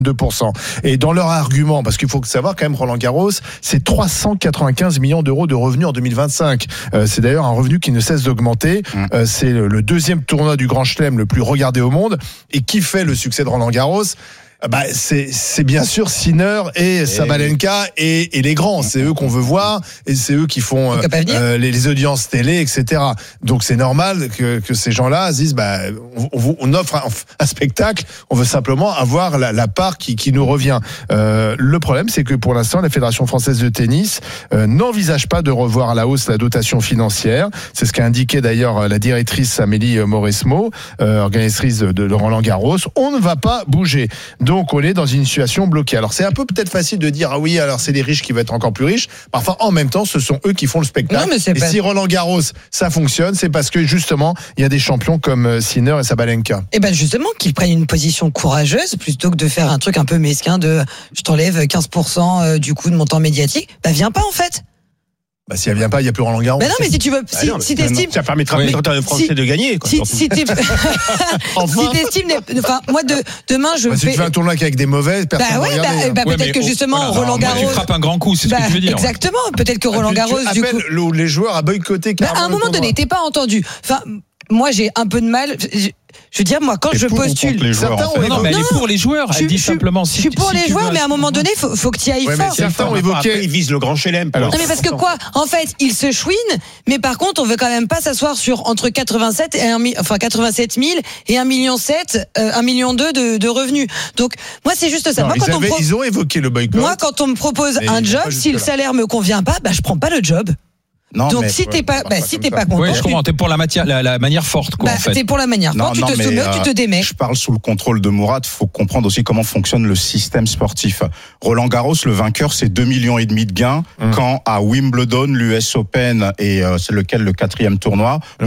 2%. Et dans leur argument, parce qu'il faut savoir quand même, Roland Garros, c'est 395 millions d'euros de revenus en 2025. C'est d'ailleurs un revenu qui ne cesse d'augmenter. C'est le deuxième tournoi du Grand Chelem le plus regardé au monde. Et qui fait le succès de Roland Garros ? C'est bien sûr Sinner et Sabalenka et les grands. C'est eux qu'on veut voir et c'est eux qui font les audiences télé, etc. Donc c'est normal que ces gens-là se disent on offre un spectacle, on veut simplement avoir la part qui nous revient. Le problème, c'est que pour l'instant, la Fédération française de tennis n'envisage pas de revoir à la hausse la dotation financière. C'est ce qu'a indiqué d'ailleurs la directrice Amélie Mauresmo, organisatrice de Roland Garros. On ne va pas bouger. Donc on est dans une situation bloquée. Alors c'est un peu peut-être facile de dire oui, alors c'est les riches qui vont être encore plus riches. Parfois en même temps ce sont eux qui font le spectacle. Non, et si Roland Garros ça fonctionne, c'est parce que justement il y a des champions comme Sinner et Sabalenka. Et justement qu'ils prennent une position courageuse plutôt que de faire un truc un peu mesquin de je t'enlève 15% du coup de montant médiatique. Viens pas en fait. Si elle vient pas, il n'y a plus Roland Garros. Non, mais si tu veux, si t'estimes, ça permettra à un Français de gagner. Si t'estimes, moi demain je si tu fais un tournoi avec des mauvais, personne va regarder. Peut-être que justement Roland Garros. Tu frappes un grand coup, c'est ce que tu veux dire. Exactement. Peut-être que Roland Garros du coup. Les joueurs à boycotter. À un moment donné, t'es pas entendu. Moi, j'ai un peu de mal. Je veux dire, moi, quand je postule, certains mais elle est pour les joueurs. Elle dit simplement. Je suis pour les joueurs, mais à un moment donné, faut que tu y ailles fort. Certains ont évoqué, ils visent le Grand Chelem. Non, mais parce que quoi ? En fait, ils se chouinent, mais par contre, on veut quand même pas s'asseoir sur entre 87 000 et 1,7 million, 1,2 million de revenus. Donc, moi, c'est juste ça. Ils ont évoqué le boycott. Moi, quand on me propose un job, si le salaire me convient pas, je prends pas le job. Non, donc si t'es pas content, oui, je comprends. T'es pour la manière forte, quoi. En fait. T'es pour la manière forte. Tu te soumets, tu te démets. Je parle sous le contrôle de Mourad. Faut comprendre aussi comment fonctionne le système sportif. Roland Garros, le vainqueur, c'est 2,5 millions de gains. Quand à Wimbledon, l'US Open et c'est le 4e tournoi. On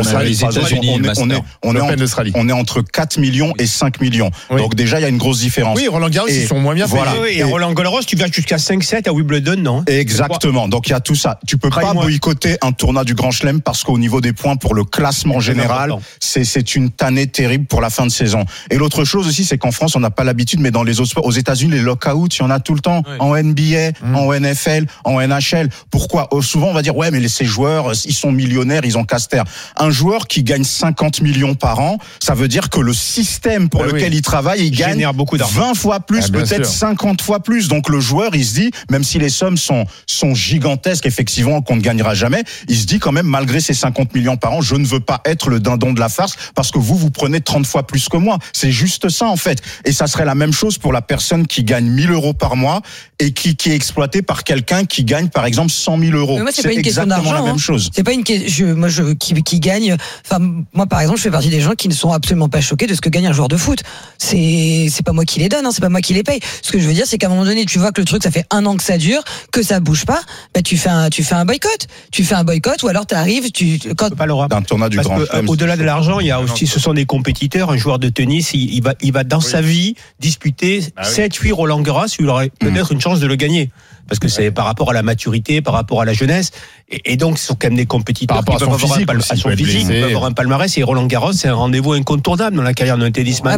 est entre 4 millions et 5 millions. Oui. Donc déjà, il y a une grosse différence. Oui, Roland Garros, ils sont moins bien payés. Et Roland Garros, tu vas jusqu'à 5-7 à Wimbledon, non ? Exactement. Donc il y a tout ça. Tu peux pas boycotter un tournoi du Grand Chelem parce qu'au niveau des points pour le classement général, c'est une tannée terrible pour la fin de saison. Et l'autre chose aussi, c'est qu'en France, on n'a pas l'habitude, mais dans les autres sports, aux États-Unis, les lockouts, il y en a tout le temps. Oui. En NBA, en NFL, en NHL. Pourquoi ? Souvent, on va dire, mais ces joueurs, ils sont millionnaires, ils ont casse-terre. Un joueur qui gagne 50 millions par an, ça veut dire que le système pour lequel il travaille, il gagne beaucoup d'argent. 20 fois plus, peut-être 50 fois plus. Donc le joueur, il se dit, même si les sommes sont gigantesques, effectivement, qu'on ne gagnera jamais, il se dit quand même, malgré ces 50 millions par an, je ne veux pas être le dindon de la farce parce que vous prenez 30 fois plus que moi. C'est juste ça, en fait. Et ça serait la même chose pour la personne qui gagne 1 000 euros par mois et qui est exploitée par quelqu'un qui gagne, par exemple, 100 000 euros. Mais moi, c'est pas une exactement question d'argent, la même chose. C'est pas une question, qui gagne, moi, par exemple, je fais partie des gens qui ne sont absolument pas choqués de ce que gagne un joueur de foot. C'est pas moi qui les donne, c'est pas moi qui les paye. Ce que je veux dire, c'est qu'à un moment donné, tu vois que le truc, ça fait 1 an que ça dure, que ça bouge pas, tu fais un boycott. Tu fais un boycott ou alors t'arrives, d'un tournoi du Grand Chelem. Au-delà de l'argent, il y a aussi, ce sont des compétiteurs. Un joueur de tennis, il va dans sa vie disputer 7-8 Roland Garros, il aurait peut-être une chance de le gagner. Parce que c'est par rapport à la maturité, par rapport à la jeunesse. Et donc, ce sont quand même des compétiteurs qui peuvent avoir un palmarès. Et Roland Garros, c'est un rendez-vous incontournable dans la carrière d'un tennisman.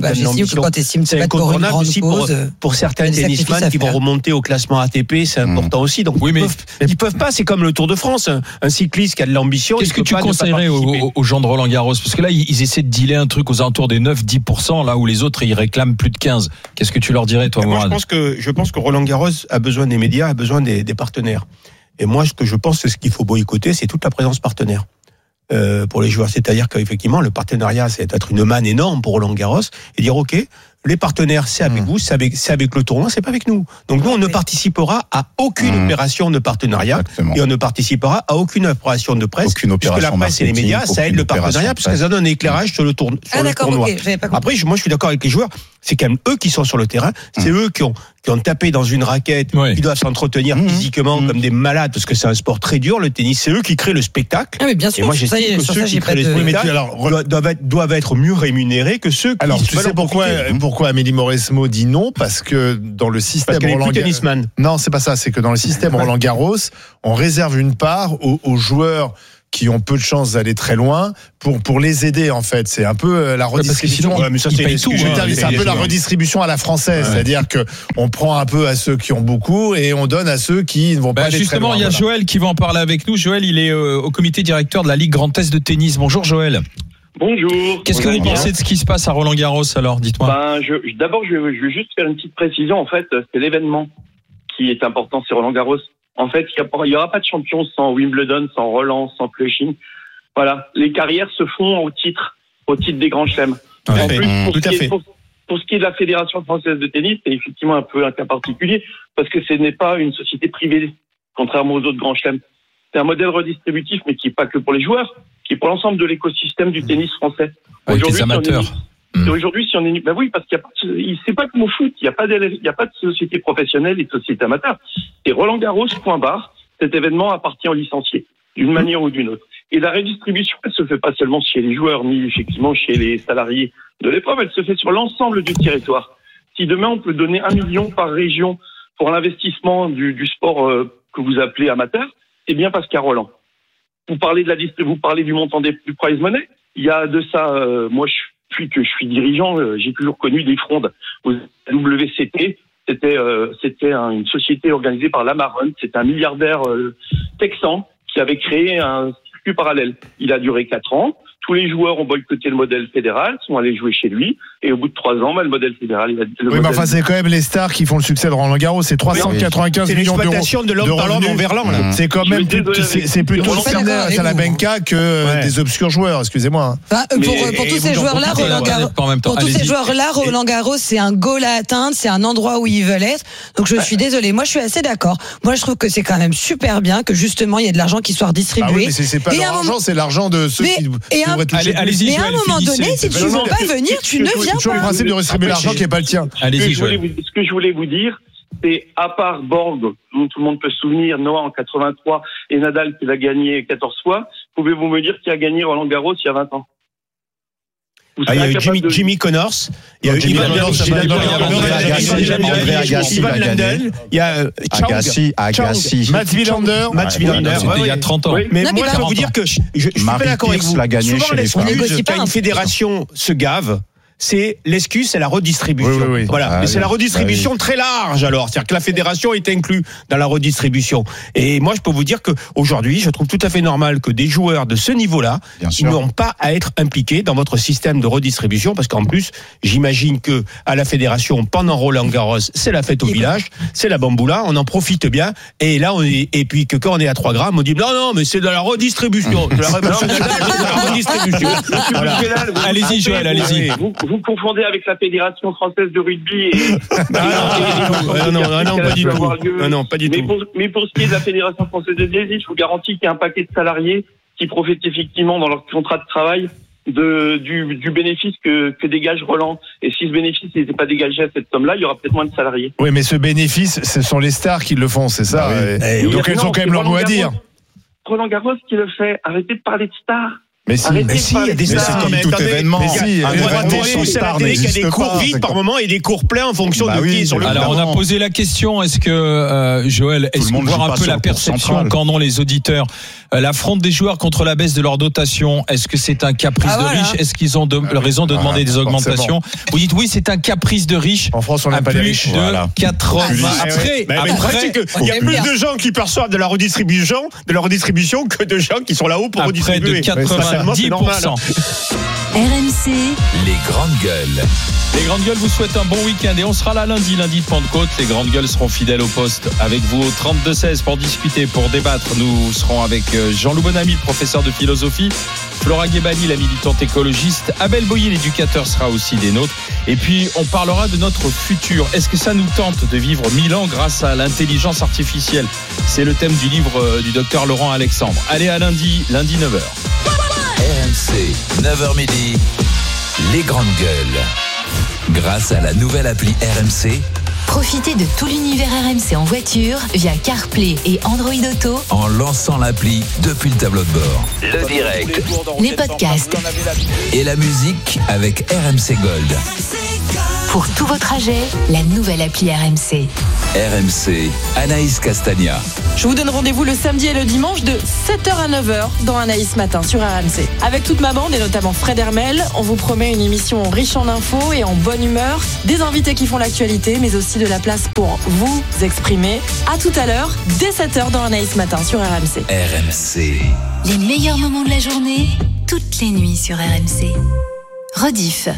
C'est incontournable aussi pour certains tennisman qui vont remonter au classement ATP, c'est important aussi. Donc, ils peuvent pas, c'est comme le Tour de France. Un cycliste qui a de l'ambition. Qu'est-ce que tu conseillerais aux gens de Roland Garros ? Parce que là, ils essaient de dealer un truc aux alentours des 9-10%, là où les autres, ils réclament plus de 15%. Qu'est-ce que tu leur dirais, toi, Mourad ? Je pense que Roland Garros a besoin des médias, a besoin des partenaires. Et moi, ce que je pense, c'est ce qu'il faut boycotter, c'est toute la présence partenaire pour les joueurs. C'est-à-dire qu'effectivement, le partenariat, c'est être une manne énorme pour Roland Garros et dire, OK, les partenaires, c'est avec vous, c'est avec le tournoi, c'est pas avec nous. Donc nous, on ne participera à aucune opération de partenariat. Exactement. Et on ne participera à aucune opération de presse. Puisque la presse et les médias, ça aide le partenariat, parce que ça donne un éclairage sur le tournoi. Okay, après, moi, je suis d'accord avec les joueurs. C'est quand même eux qui sont sur le terrain. C'est eux qui ont tapé dans une raquette, qui doivent s'entretenir physiquement comme des malades, parce que c'est un sport très dur, le tennis. C'est eux qui créent le spectacle. Mais bien sûr, et moi, j'estime que ceux qui créent le spectacle doivent être mieux rémunérés que ceux qui... Alors, tu sais pourquoi Amélie Mauresmo dit non ? Parce que dans le système Roland Garros... Non, c'est pas ça. C'est que dans le système Roland Garros, on réserve une part aux joueurs qui ont peu de chances d'aller très loin pour les aider en fait. C'est un peu la redistribution. Mais ça, c'est C'est un peu la redistribution à la française, c'est-à-dire que on prend un peu à ceux qui ont beaucoup et on donne à ceux qui ne vont pas aller très loin. Justement, il y a Joël qui va en parler avec nous. Joël, il est au comité directeur de la Ligue Grand Est de tennis. Bonjour Joël. Bonjour. Qu'est-ce que vous pensez de ce qui se passe à Roland-Garros alors? Dites-moi. D'abord, je veux juste faire une petite précision. En fait, c'est l'événement qui est important, c'est Roland-Garros. En fait, il y aura pas de champion sans Wimbledon, sans Roland, sans Flushing. Voilà, les carrières se font au titre des grands chelems. En plus, pour ce qui est de la Fédération française de tennis, c'est effectivement un peu un cas particulier parce que ce n'est pas une société privée, contrairement aux autres grands chelems. C'est un modèle redistributif, mais qui est pas que pour les joueurs, qui est pour l'ensemble de l'écosystème du tennis français. Avec les amateurs. Aujourd'hui, si on est, oui, parce qu'il y a pas, c'est pas comme au foot, il y a pas de société professionnelle et de société amateur. C'est Roland Garros, point barre. Cet événement appartient aux licenciés, d'une manière ou d'une autre. Et la redistribution, elle se fait pas seulement chez les joueurs, ni effectivement chez les salariés de l'épreuve, elle se fait sur l'ensemble du territoire. Si demain on peut donner 1 million par région pour l'investissement du sport que vous appelez amateur, c'est bien parce qu'il y a Roland. Vous parlez du montant du prize money. Il y a de ça, moi depuis que je suis dirigeant, j'ai toujours connu des frondes. Au WCT, c'était une société organisée par Lamaron. C'était un milliardaire texan qui avait créé un circuit parallèle. Il a duré 4 ans. Tous les joueurs ont boycotté le modèle fédéral, sont allés jouer chez lui, et au bout de 3 ans, le modèle fédéral, il a dit mais enfin, c'est quand même les stars qui font le succès de Roland Garros, c'est 395 millions d'euros. C'est l'exploitation de l'homme par l'homme envers l'homme, là. C'est quand même c'est plutôt Salabenka que des obscurs joueurs, excusez-moi. Pour tous ces joueurs-là, Roland Garros, c'est un goal à atteindre, c'est un endroit où ils veulent être. Donc je suis désolée, moi je suis assez d'accord. Moi je trouve que c'est quand même super bien que justement il y ait de l'argent qui soit redistribué. Oui, mais c'est pas leur argent, c'est l'argent de ceux qui allez-y, mais à un moment donné, si tu ne veux pas venir, tu ne viens pas. C'est le principe de redistribuer l'argent qui n'est pas le tien. Allez-y, ce que je voulais vous dire, c'est à part Borg, dont tout le monde peut se souvenir, Noah en 83 et Nadal qui l'a gagné 14 fois, pouvez-vous me dire qui a gagné Roland Garros il y a 20 ans? Il y a eu Jimmy Connors, il y a eu Ivan Lendl, il y a Agassi, Mats Wilander, c'était il y a 30 ans. Mais moi, je peux vous dire que je suis pas d'accord avec vous. Souvent, l'excuse qu'une fédération se gave, c'est l'excuse, c'est la redistribution. Oui. Voilà. Mais c'est la redistribution très large, alors. C'est-à-dire que la fédération est inclue dans la redistribution. Et moi, je peux vous dire que aujourd'hui, je trouve tout à fait normal que des joueurs de ce niveau-là, ils n'ont pas à être impliqués dans votre système de redistribution, parce qu'en plus, j'imagine que à la fédération, pendant Roland Garros, c'est la fête au village, c'est la bamboula, on en profite bien. Et là, et puis que quand on est à 3 grammes, on dit non, mais c'est de la redistribution. De la redistribution. Allez-y, Joël, allez-y. Vous confondez avec la Fédération française de rugby Non, pas du tout. Mais pour ce qui est de la Fédération française de tennis, je vous garantis qu'il y a un paquet de salariés qui profitent effectivement dans leur contrat de travail du bénéfice que dégage Roland. Et si ce bénéfice n'était pas dégagé à cette somme-là, il y aura peut-être moins de salariés. Oui, mais ce bénéfice, ce sont les stars qui le font, c'est ça. Donc elles ont quand même leur mot à dire. Roland Garros qui le fait. Arrêtez de parler de stars. Mais si, il y a des stars. C'est comme tout événement. Il y a des cours vides par moment et des cours pleins en fonction de qui est sur le Alors, on a posé la question, est-ce que, Joël, est-ce qu'on voit un peu la perception qu'en ont les auditeurs? L'affront des joueurs contre la baisse de leur dotation, est-ce que c'est un caprice de riches? Est-ce qu'ils ont raison de demander des augmentations? Vous dites oui, c'est un caprice de riches. En France, on n'a pas les riches. De 80. Après, il y a plus de gens qui perçoivent de la redistribution que de gens qui sont là-haut pour redistribuer. Près de 90%. RMC, les grandes gueules. Les grandes gueules vous souhaitent un bon week-end et on sera là lundi de Pentecôte. Les grandes gueules seront fidèles au poste avec vous au 32-16 pour discuter, pour débattre. Nous serons avec Jean-Loup Bonamy, le professeur de philosophie, Flora Guébali, la militante écologiste, Abel Boyer, l'éducateur, sera aussi des nôtres. Et puis on parlera de notre futur. Est-ce que ça nous tente de vivre 1000 ans grâce à l'intelligence artificielle? C'est le thème du livre du docteur Laurent Alexandre. Allez, à lundi 9h. RMC, 9h midi, les grandes gueules. Grâce à la nouvelle appli RMC, profitez de tout l'univers RMC en voiture via CarPlay et Android Auto en lançant l'appli depuis le tableau de bord. Le direct, les podcasts et la musique avec RMC Gold. Pour tous vos trajets, la nouvelle appli RMC. RMC, Anaïs Castagna. Je vous donne rendez-vous le samedi et le dimanche de 7h à 9h dans Anaïs Matin sur RMC. Avec toute ma bande et notamment Fred Hermel, on vous promet une émission riche en infos et en bonne humeur, des invités qui font l'actualité, mais aussi de la place pour vous exprimer. À tout à l'heure, dès 7h dans Anaïs Matin sur RMC. RMC. Les meilleurs moments de la journée, toutes les nuits sur RMC. Rediff.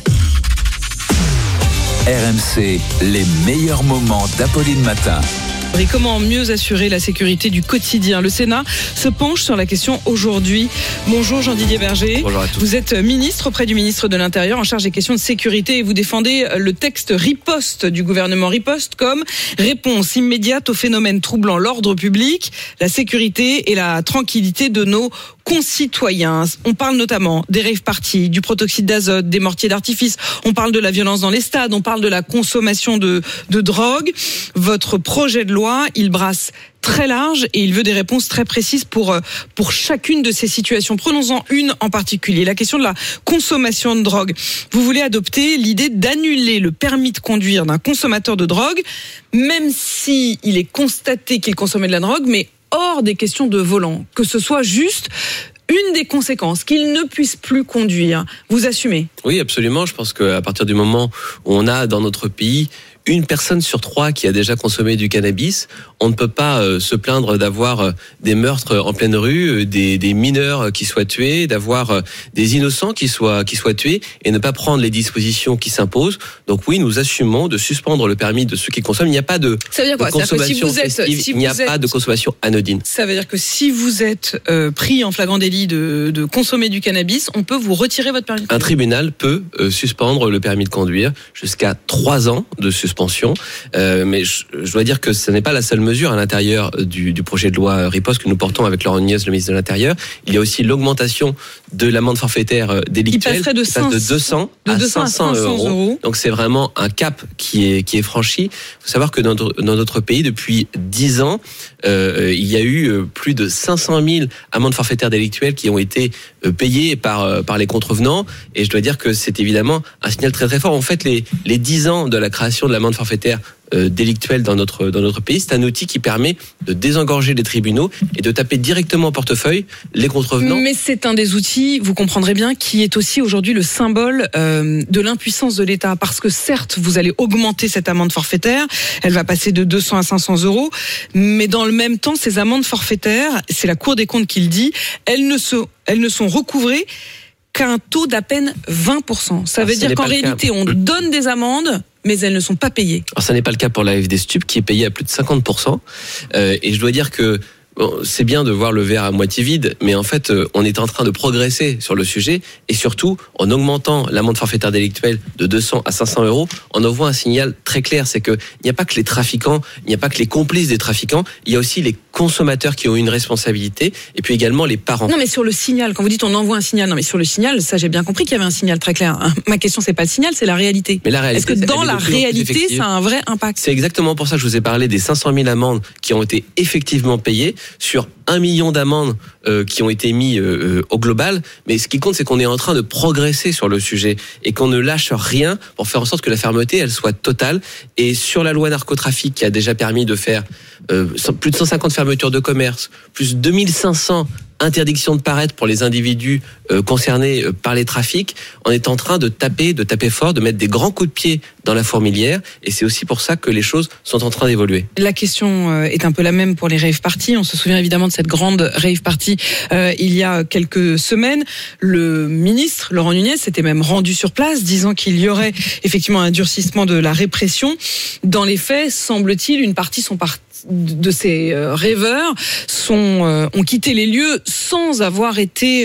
RMC, les meilleurs moments d'Apolline Matin. Et comment mieux assurer la sécurité du quotidien ? Le Sénat se penche sur la question aujourd'hui. Bonjour Jean-Didier Berger. Bonjour à tous. Vous êtes ministre auprès du ministre de l'Intérieur en charge des questions de sécurité et vous défendez le texte riposte du gouvernement. Riposte comme réponse immédiate aux phénomènes troublant l'ordre public, la sécurité et la tranquillité de nos concitoyens. On parle notamment des rave-parties, du protoxyde d'azote, des mortiers d'artifice. On parle de la violence dans les stades. On parle de la consommation de drogue. Votre projet de loi, il brasse très large et il veut des réponses très précises pour chacune de ces situations. Prenons-en une en particulier, la question de la consommation de drogue. Vous voulez adopter l'idée d'annuler le permis de conduire d'un consommateur de drogue, même si il est constaté qu'il consommait de la drogue, mais hors des questions de volant, que ce soit juste une des conséquences, qu'il ne puisse plus conduire. Vous assumez ? Oui, absolument. Je pense qu'à partir du moment où on a dans notre pays une personne sur 3 qui a déjà consommé du cannabis, on ne peut pas se plaindre d'avoir des meurtres en pleine rue, des mineurs qui soient tués, d'avoir des innocents qui soient tués et ne pas prendre les dispositions qui s'imposent. Donc oui, nous assumons de suspendre le permis de ceux qui consomment. Il n'y a pas de consommation festive, il n'y a pas de consommation anodine. Ça veut dire que si vous êtes pris en flagrant délit de consommer du cannabis, on peut vous retirer votre permis de conduire. Un tribunal peut suspendre le permis de conduire jusqu'à 3 ans de suspension. Mais je dois dire que ce n'est pas la seule mesure à l'intérieur du projet de loi riposte que nous portons avec Laurent Nunez, le ministre de l'Intérieur. Il y a aussi l'augmentation de l'amende forfaitaire délictuelle. Qui passerait de 200 à 500 euros. Donc c'est vraiment un cap qui est franchi. Il faut savoir que dans notre pays, depuis 10 ans, il y a eu plus de 500 000 amendes forfaitaires délictuelles qui ont été payées par les contrevenants. Et je dois dire que c'est évidemment un signal très très fort. En fait, les 10 ans de la création de l'amende forfaitaire délictuelle dans notre pays, c'est un outil qui permet de désengorger les tribunaux et de taper directement au portefeuille les contrevenants. Mais c'est un des outils, vous comprendrez bien, qui est aussi aujourd'hui le symbole de l'impuissance de l'État. Parce que certes, vous allez augmenter cette amende forfaitaire, elle va passer de 200 à 500 euros, mais dans le même temps, ces amendes forfaitaires, c'est la Cour des comptes qui le dit, elles ne sont recouvrées qu'à un taux d'à peine 20%. Ça veut dire qu'en réalité, on donne des amendes, mais elles ne sont pas payées. Alors ça n'est pas le cas pour l'AFD Stup qui est payé à plus de 50%. Et je dois dire que c'est bien de voir le verre à moitié vide, mais en fait, on est en train de progresser sur le sujet et surtout, en augmentant l'amende forfaitaire délictuelle de 200 à 500 euros, on envoie un signal très clair, c'est que il n'y a pas que les trafiquants, il n'y a pas que les complices des trafiquants, il y a aussi les consommateurs qui ont une responsabilité et puis également les parents. Non, mais sur le signal, quand vous dites on envoie un signal, non, mais sur le signal, ça j'ai bien compris qu'il y avait un signal très clair. Ma question, c'est pas le signal, c'est la réalité. Mais la réalité, est-ce que dans la réalité, ça a un vrai impact ? C'est exactement pour ça que je vous ai parlé des 500 000 amendes qui ont été effectivement payées sur 1 million d'amendes qui ont été mis au global. Mais ce qui compte, c'est qu'on est en train de progresser sur le sujet et qu'on ne lâche rien pour faire en sorte que la fermeté, elle soit totale. Et sur la loi narcotrafic qui a déjà permis de faire plus de 150 fermetures de commerce, plus 2500 interdictions de paraître pour les individus concernés par les trafics, on est en train de taper fort, de mettre des grands coups de pied dans la fourmilière, et c'est aussi pour ça que les choses sont en train d'évoluer. La question est un peu la même pour les rave parties. On se souvient évidemment de cette grande rave party il y a quelques semaines. Le ministre Laurent Nunez s'était même rendu sur place, disant qu'il y aurait effectivement un durcissement de la répression. Dans les faits, semble-t-il, une partie de ces rêveurs ont quitté les lieux sans avoir été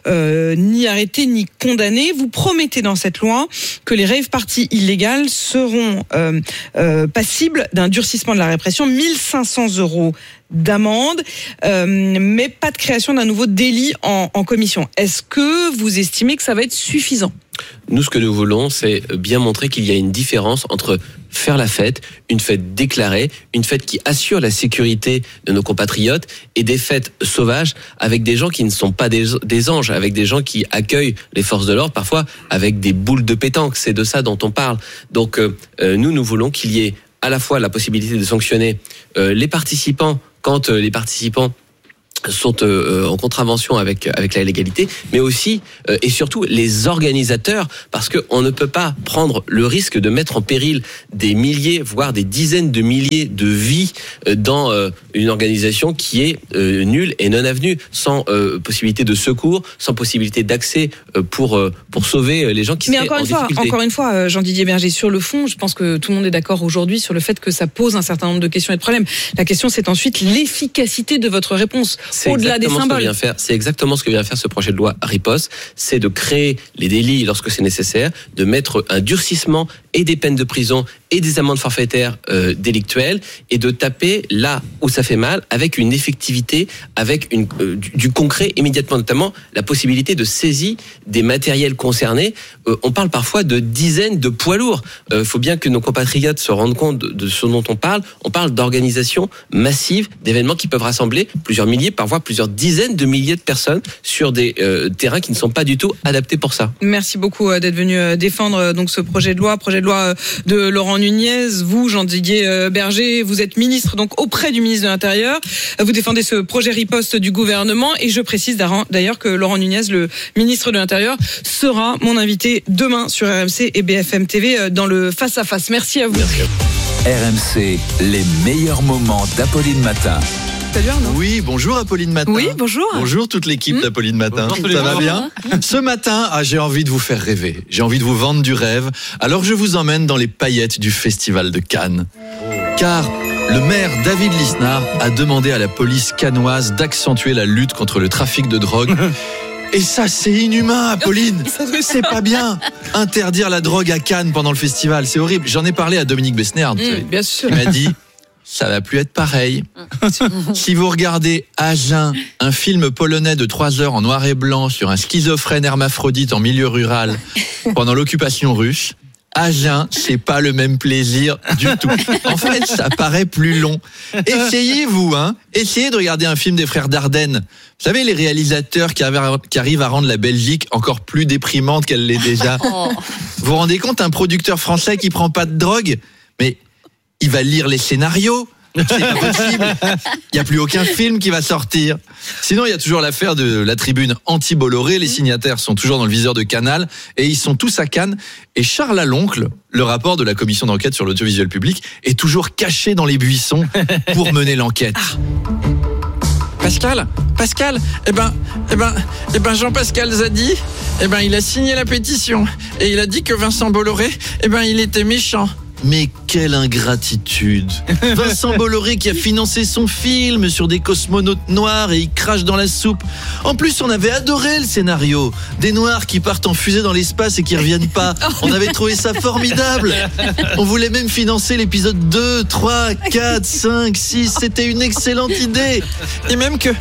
ni arrêtés ni condamnés. Vous promettez dans cette loi que les rave parties illégales seront passibles d'un durcissement de la répression, 1 500 euros d'amende, mais pas de création d'un nouveau délit en commission. Est-ce que vous estimez que ça va être suffisant ? Nous, ce que nous voulons, c'est bien montrer qu'il y a une différence entre faire la fête, une fête déclarée, une fête qui assure la sécurité de nos compatriotes, et des fêtes sauvages avec des gens qui ne sont pas des anges, avec des gens qui accueillent les forces de l'ordre, parfois avec des boules de pétanque. C'est de ça dont on parle. Donc, nous voulons qu'il y ait à la fois la possibilité de sanctionner les participants quand les participants sont en contravention avec la légalité, mais aussi et surtout les organisateurs, parce que on ne peut pas prendre le risque de mettre en péril des milliers, voire des dizaines de milliers de vies dans une organisation qui est nulle et non avenue, sans possibilité de secours, sans possibilité d'accès pour sauver les gens qui seraient en difficulté. Encore une fois, Jean-Didier Berger, sur le fond, je pense que tout le monde est d'accord aujourd'hui sur le fait que ça pose un certain nombre de questions et de problèmes. La question, c'est ensuite l'efficacité de votre réponse. Au-delà des symboles. C'est exactement ce que vient faire ce projet de loi riposte, c'est de créer les délits lorsque c'est nécessaire, de mettre un durcissement et des peines de prison et des amendes forfaitaires délictuelles, et de taper là où ça fait mal, avec une effectivité, avec du concret immédiatement, notamment la possibilité de saisie des matériels concernés. On parle parfois de dizaines de poids lourds. Faut bien que nos compatriotes se rendent compte de ce dont on parle. On parle d'organisations massives, d'événements qui peuvent rassembler plusieurs milliers, parfois plusieurs dizaines de milliers de personnes sur des terrains qui ne sont pas du tout adaptés pour ça. Merci beaucoup d'être venu défendre donc ce projet de loi de Laurent Nunez. Vous, Jean-Didier Berger, vous êtes ministre donc auprès du ministre de l'Intérieur. Vous défendez ce projet riposte du gouvernement, et je précise d'ailleurs que Laurent Nunez, le ministre de l'Intérieur, sera mon invité demain sur RMC et BFM TV dans le Face à Face. Merci à vous. RMC, les meilleurs moments d'Apolline Matin. Salut Arnaud. Oui, bonjour Apolline Matin. Oui, bonjour. Bonjour toute l'équipe d'Apolline Matin. Bonjour, ça va bien? Ce matin, j'ai envie de vous faire rêver. J'ai envie de vous vendre du rêve. Alors je vous emmène dans les paillettes du Festival de Cannes. Car le maire David Lisnard a demandé à la police cannoise d'accentuer la lutte contre le trafic de drogue. Et ça, c'est inhumain, Apolline. C'est pas bien. Interdire la drogue à Cannes pendant le festival, c'est horrible. J'en ai parlé à Dominique Besnéard. Bien sûr. Il m'a dit, ça va plus être pareil. Si vous regardez Agen, un film polonais de 3 heures en noir et blanc sur un schizophrène hermaphrodite en milieu rural pendant l'occupation russe, Agen, c'est pas le même plaisir du tout. En fait, ça paraît plus long. Essayez de regarder un film des frères Dardenne. Vous savez, les réalisateurs qui arrivent à rendre la Belgique encore plus déprimante qu'elle l'est déjà. Vous vous rendez compte, un producteur français qui prend pas de drogue, mais il va lire les scénarios. C'est pas possible. Il n'y a plus aucun film qui va sortir. Sinon, il y a toujours l'affaire de la tribune anti-Bolloré. Les signataires sont toujours dans le viseur de Canal et ils sont tous à Cannes. Et Charles Aloncle, le rapport de la commission d'enquête sur l'audiovisuel public, est toujours caché dans les buissons pour mener l'enquête. Pascal, Jean-Pascal Zadi, il a signé la pétition et il a dit que Vincent Bolloré, il était méchant. Mais quelle ingratitude! Vincent Bolloré qui a financé son film sur des cosmonautes noirs et il crache dans la soupe. En plus, on avait adoré le scénario. Des noirs qui partent en fusée dans l'espace et qui reviennent pas. On avait trouvé ça formidable. On voulait même financer l'épisode 2, 3, 4, 5, 6. C'était une excellente idée. Et même que,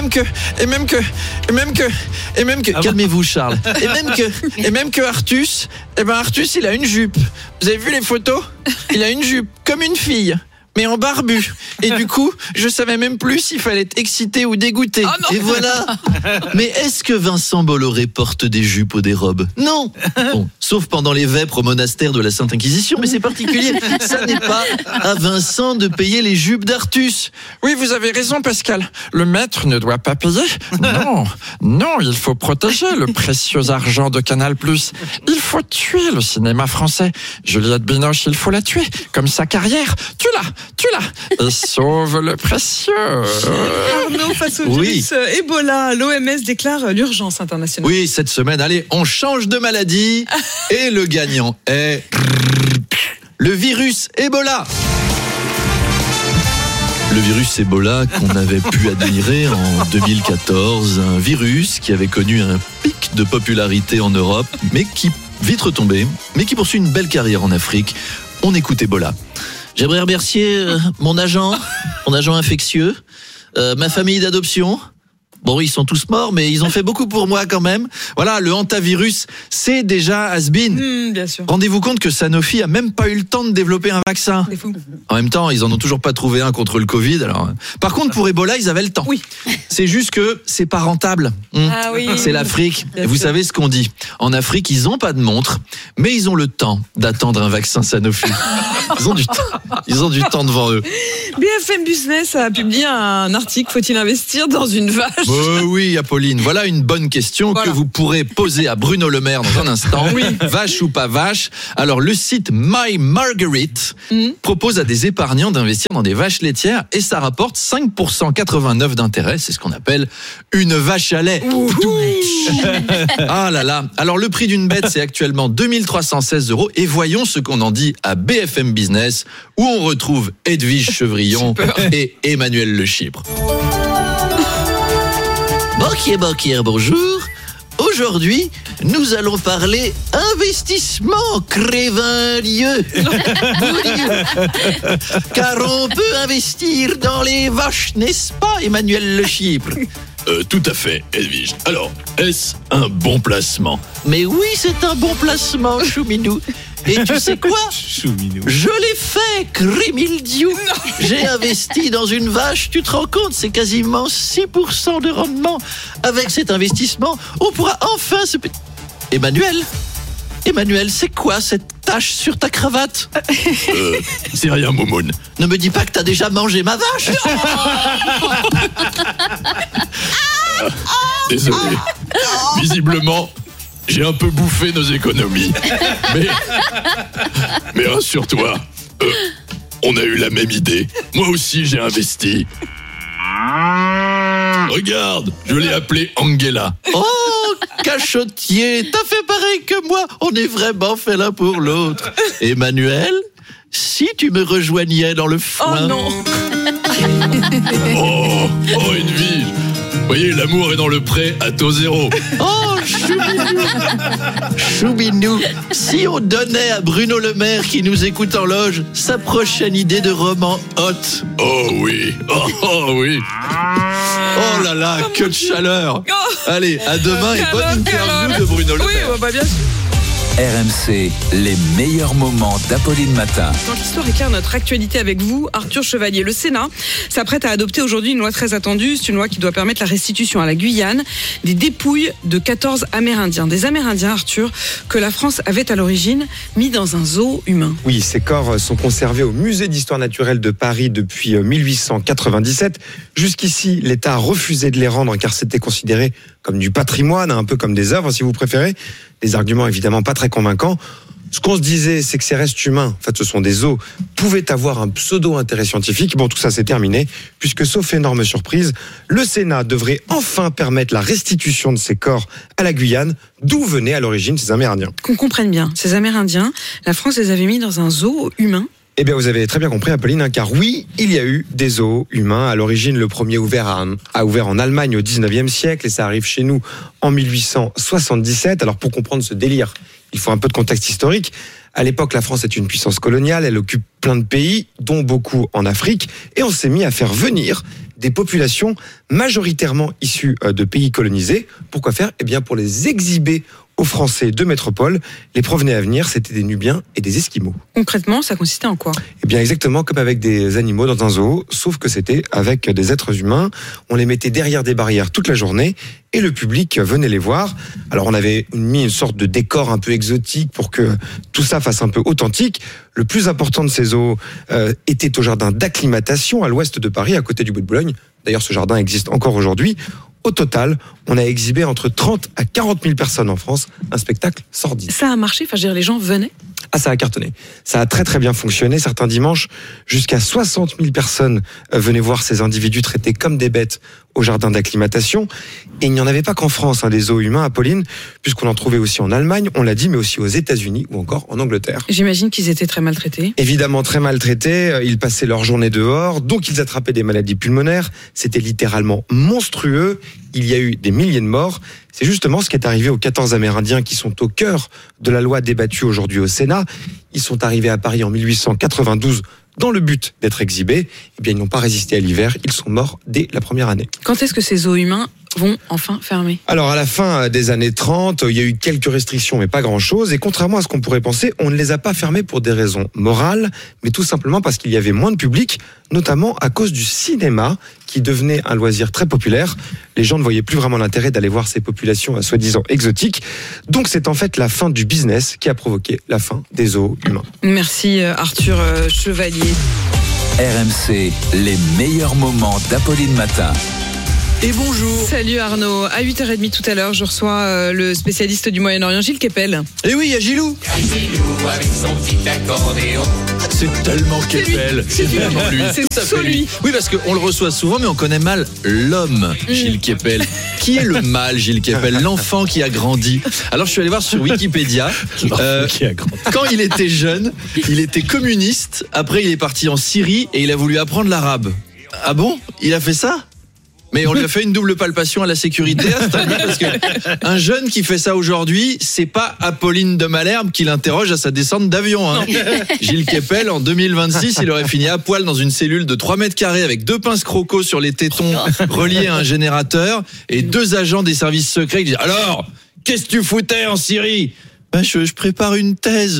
calmez-vous, Charles. Et même que Artus, Artus, il a une jupe. Vous avez vu les photos? Il a une jupe comme une fille, mais en barbu. Et du coup, je savais même plus s'il fallait être excité ou dégoûté. Et voilà. Mais est-ce que Vincent Bolloré porte des jupes ou des robes? Non. Bon, sauf pendant les vêpres au monastère de la Sainte Inquisition, mais c'est particulier. Ça n'est pas à Vincent de payer les jupes d'Artus. Oui, vous avez raison, Pascal. Le maître ne doit pas payer. Non, il faut protéger le précieux argent de Canal+. Il faut tuer le cinéma français. Juliette Binoche, il faut la tuer. Comme sa carrière. Tue-la. Et sauve le précieux. Arnaud, face au virus Ebola, l'OMS déclare l'urgence internationale. Oui, cette semaine, allez, on change de maladie. Et le gagnant est le virus Ebola. Le virus Ebola qu'on avait pu admirer en 2014, un virus qui avait connu un pic de popularité en Europe, mais qui vite retombé, mais qui poursuit une belle carrière en Afrique. On écoute Ebola. J'aimerais remercier mon agent infectieux, ma famille d'adoption, Bon, ils sont tous morts, mais ils ont fait beaucoup pour moi quand même. Voilà, le hantavirus, c'est déjà has-been. Bien sûr. Rendez-vous compte que Sanofi a même pas eu le temps de développer un vaccin. C'est fou. En même temps, ils en ont toujours pas trouvé un contre le Covid. Alors, par contre, pour Ebola, ils avaient le temps. Oui. C'est juste que c'est pas rentable. Ah oui. C'est l'Afrique. Bien Et vous sûr. savez ce qu'on dit. En Afrique, ils ont pas de montre, mais ils ont le temps d'attendre un vaccin Sanofi. Ils ont du temps. Ils ont du temps devant eux. BFM Business a publié un article. Faut-il investir dans une vache? Oui, Apolline. Voilà une bonne question que vous pourrez poser à Bruno Le Maire dans un instant. Oui. Vache ou pas vache? Alors, le site My Marguerite propose à des épargnants d'investir dans des vaches laitières et ça rapporte 5% 89 d'intérêt. C'est ce qu'on appelle une vache à lait. Ah là là. Alors, le prix d'une bête, c'est actuellement 2316 € et voyons ce qu'on en dit à BFM Business où on retrouve Edwige Chevrillon et Emmanuel Le Chypre. Banquier, bonjour. Aujourd'hui, nous allons parler investissement Crévinlieu. Car on peut investir dans les vaches, n'est-ce pas, Emmanuel Le Chypre? Tout à fait, Edwige. Alors, est-ce un bon placement? Mais oui, c'est un bon placement, Chouminou. Et tu sais quoi? Je l'ai fait, Crémildiou. J'ai investi dans une vache, tu te rends compte, c'est quasiment 6% de rendement. Avec cet investissement, on pourra enfin se... Emmanuel, c'est quoi cette tache sur ta cravate? C'est rien, Moumoun. Ne me dis pas que t'as déjà mangé ma vache. Désolé. Visiblement, j'ai un peu bouffé nos économies. Mais rassure-toi, on a eu la même idée. Moi aussi, j'ai investi. Regarde, je l'ai appelée Angela. Oh, cachotier, t'as fait pareil que moi. On est vraiment fait l'un pour l'autre. Emmanuel, si tu me rejoignais dans le foin... Oh non. Oh, Edwige. Vous voyez, l'amour est dans le pré à taux zéro. Oh, Choubinou, si on donnait à Bruno Le Maire qui nous écoute en loge sa prochaine idée de roman hot. Oh oui. Oh là là, que de chaleur. Allez, à demain et bonne interview de Bruno Le Maire. Oui, bah bien sûr. RMC, les meilleurs moments d'Apolline Matin. Dans l'histoire éclaire notre actualité avec vous, Arthur Chevalier. Le Sénat s'apprête à adopter aujourd'hui une loi très attendue. C'est une loi qui doit permettre la restitution à la Guyane des dépouilles de 14 Amérindiens. Des Amérindiens, Arthur, que la France avait à l'origine mis dans un zoo humain. Oui, ces corps sont conservés au musée d'histoire naturelle de Paris depuis 1897. Jusqu'ici, l'État a refusé de les rendre car c'était considéré comme du patrimoine, un peu comme des œuvres si vous préférez. Des arguments évidemment pas très convaincants. Ce qu'on se disait, c'est que ces restes humains, en fait ce sont des os, pouvaient avoir un pseudo-intérêt scientifique. Bon, tout ça c'est terminé, puisque sauf énorme surprise, le Sénat devrait enfin permettre la restitution de ces corps à la Guyane, d'où venaient à l'origine ces Amérindiens. Qu'on comprenne bien, ces Amérindiens, la France les avait mis dans un zoo humain. Eh bien, vous avez très bien compris, Apolline, car oui, il y a eu des zoos humains. À l'origine, le premier a ouvert en Allemagne au 19e siècle et ça arrive chez nous en 1877. Alors, pour comprendre ce délire, il faut un peu de contexte historique. À l'époque, la France est une puissance coloniale, elle occupe plein de pays, dont beaucoup en Afrique, et on s'est mis à faire venir des populations majoritairement issues de pays colonisés. Pourquoi faire? Eh bien, pour les exhiber aux Français de métropole. Les provenait à venir, c'était des Nubiens et des Esquimaux. Concrètement, ça consistait en quoi? Eh bien, exactement comme avec des animaux dans un zoo, sauf que c'était avec des êtres humains. On les mettait derrière des barrières toute la journée et le public venait les voir. Alors, on avait mis une sorte de décor un peu exotique pour que tout ça fasse un peu authentique. Le plus important de ces zoos était au jardin d'acclimatation à l'ouest de Paris, à côté du Bois de Boulogne. D'ailleurs, ce jardin existe encore aujourd'hui. Au total, on a exhibé entre 30 à 40 000 personnes en France, un spectacle sordide. Ça a marché, enfin, je veux dire, les gens venaient? Ah, ça a cartonné. Ça a très très bien fonctionné. Certains dimanches, jusqu'à 60 000 personnes venaient voir ces individus traités comme des bêtes au jardin d'acclimatation. Et il n'y en avait pas qu'en France, des zoos humains, Apolline, puisqu'on en trouvait aussi en Allemagne, on l'a dit, mais aussi aux États-Unis ou encore en Angleterre. J'imagine qu'ils étaient très maltraités. Évidemment très maltraités. Ils passaient leur journée dehors, donc ils attrapaient des maladies pulmonaires. C'était littéralement monstrueux. Il y a eu des milliers de morts. C'est justement ce qui est arrivé aux 14 Amérindiens qui sont au cœur de la loi débattue aujourd'hui au Sénat. Ils sont arrivés à Paris en 1892 dans le but d'être exhibés. Eh bien, ils n'ont pas résisté à l'hiver. Ils sont morts dès la première année. Quand est-ce que ces zoos humains vont enfin fermer? Alors, à la fin des années 30, il y a eu quelques restrictions, mais pas grand-chose. Et contrairement à ce qu'on pourrait penser, on ne les a pas fermées pour des raisons morales, mais tout simplement parce qu'il y avait moins de public, notamment à cause du cinéma, qui devenait un loisir très populaire. Les gens ne voyaient plus vraiment l'intérêt d'aller voir ces populations soi-disant exotiques. Donc, c'est en fait la fin du business qui a provoqué la fin des zoos humains. Merci Arthur Chevalier. RMC, les meilleurs moments d'Apolline Matin. Et bonjour. Salut Arnaud. À 8h30 tout à l'heure, je reçois le spécialiste du Moyen-Orient, Gilles Kepel. Et oui, il y a Gilou. Gilou avec son petit accordéon. C'est tellement Kepel. C'est vraiment lui. C'est lui. Oui, parce qu'on le reçoit souvent, mais on connaît mal l'homme, Gilles Kepel. Qui est le mâle, Gilles Kepel? L'enfant qui a grandi. Alors, je suis allé voir sur Wikipédia. Quand il était jeune, il était communiste. Après, il est parti en Syrie et il a voulu apprendre l'arabe. Ah bon? Il a fait ça? Mais on lui a fait une double palpation à la sécurité, parce que un jeune qui fait ça aujourd'hui, c'est pas Apolline de Malherbe qui l'interroge à sa descente d'avion. Hein. Gilles Kepel, en 2026, il aurait fini à poil dans une cellule de 3 mètres carrés avec 2 pinces croco sur les tétons reliés à un générateur et 2 agents des services secrets qui disent « Alors, qu'est-ce que tu foutais en Syrie ?» Ben, je prépare une thèse.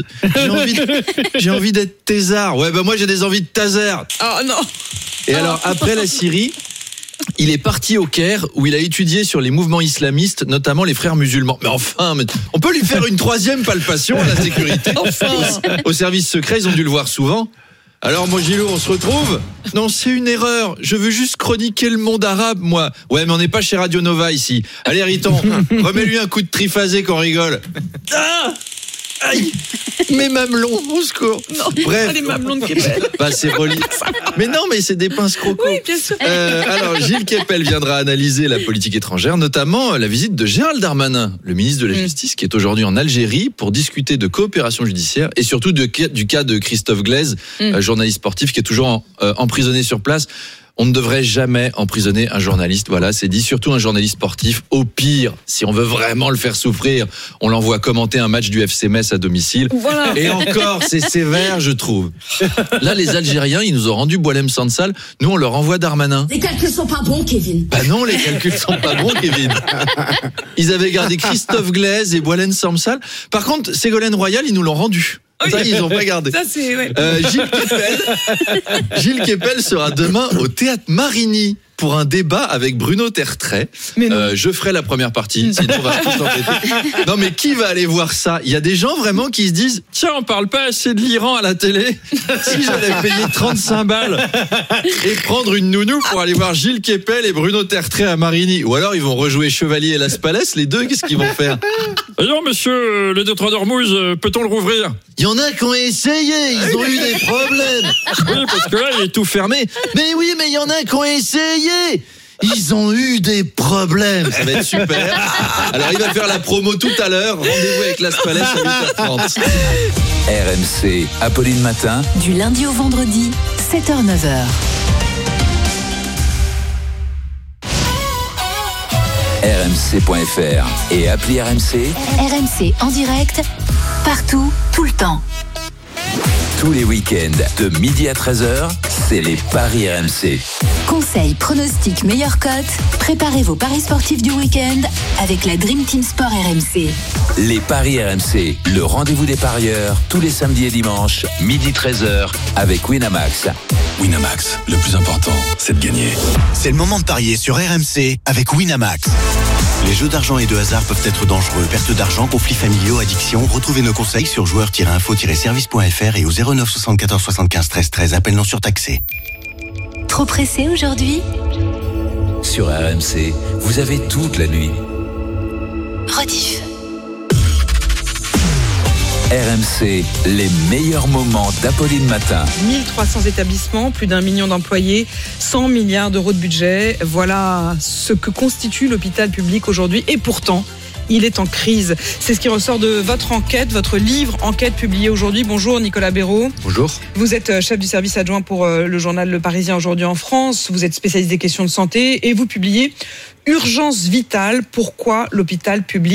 J'ai envie d'être thésard. Ouais, ben moi j'ai des envies de taser. Oh non. Et alors, après la Syrie, il est parti au Caire où il a étudié sur les mouvements islamistes, notamment les frères musulmans. Mais enfin, on peut lui faire une 3e palpation à la sécurité. Enfin. Au service secret, ils ont dû le voir souvent. Alors, moi, Gilou, on se retrouve? Non, c'est une erreur. Je veux juste chroniquer le monde arabe, moi. Ouais, mais on n'est pas chez Radio Nova ici. Allez, Riton, remets-lui un coup de triphasé qu'on rigole. Ah! Aïe, mes mamelons, au secours. Non, bref, les mamelons de Kepel. Bah, c'est relié. Mais non, mais c'est des pinces croco. Oui, bien sûr. Alors, Gilles Kepel viendra analyser la politique étrangère, notamment la visite de Gérald Darmanin, le ministre de la Justice, qui est aujourd'hui en Algérie pour discuter de coopération judiciaire et surtout du cas de Christophe Glaise, journaliste sportif qui est toujours emprisonné sur place. On ne devrait jamais emprisonner un journaliste, voilà, c'est dit, surtout un journaliste sportif. Au pire, si on veut vraiment le faire souffrir, on l'envoie commenter un match du FC Metz à domicile. Voilà. Et encore, c'est sévère, je trouve. Là, les Algériens, ils nous ont rendu Boualem Sansal, nous on leur envoie Darmanin. Les calculs sont pas bons, Kevin. Bah non, les calculs sont pas bons, Kevin. Ils avaient gardé Christophe Glaise et Boualem Sansal. Par contre, Ségolène Royal, ils nous l'ont rendu. Ça, ils n'ont pas gardé. Ça, c'est, ouais. Gilles Kepel sera demain au Théâtre Marigny pour un débat avec Bruno Tertrais. Je ferai la première partie, sinon on va tous s'embêter. Non, mais qui va aller voir ça? Il y a des gens vraiment qui se disent « Tiens, on parle pas assez de l'Iran à la télé. Si j'allais payer 35 balles et prendre une nounou pour aller voir Gilles Kepel et Bruno Tertrais à Marigny. » Ou alors ils vont rejouer Chevalier et Las Palais, les deux, qu'est-ce qu'ils vont faire? D'ailleurs, monsieur le Détroit d'Ormuz, peut-on le rouvrir? Il y en a qui ont essayé, ils ont eu des problèmes. Oui, parce que là, il est tout fermé. Mais oui, mais il y en a qui ont essayé. Ils ont eu des problèmes. Ça va être super. Alors, il va faire la promo tout à l'heure. Rendez-vous avec Las Palais à 8h30. RMC, Apolline Matin. Du lundi au vendredi, 7h-9h. RMC.fr et appli RMC. RMC en direct, partout, tout le temps. Tous les week-ends, de midi à 13h, c'est les Paris RMC. Conseils, pronostics, meilleures cotes. Préparez vos paris sportifs du week-end avec la Dream Team Sport RMC. Les Paris RMC, le rendez-vous des parieurs, tous les samedis et dimanches, midi 13h, avec Winamax. Winamax, le plus important, c'est de gagner. C'est le moment de parier sur RMC avec Winamax. Les jeux d'argent et de hasard peuvent être dangereux. Perte d'argent, conflits familiaux, addiction. Retrouvez nos conseils sur joueurs-info-service.fr et au 09 74 75 13 13. Appel non surtaxé. Trop pressé aujourd'hui? Sur RMC, vous avez toute la nuit. Rediff. RMC, les meilleurs moments d'Apolline Matin. 1300 établissements, plus d'1 million d'employés, 100 milliards d'euros de budget. Voilà ce que constitue l'hôpital public aujourd'hui. Et pourtant, il est en crise. C'est ce qui ressort de votre enquête, votre livre enquête publié aujourd'hui. Bonjour Nicolas Béraud. Bonjour. Vous êtes chef du service adjoint pour le journal Le Parisien aujourd'hui en France. Vous êtes spécialiste des questions de santé et vous publiez Urgence vitale, pourquoi l'hôpital public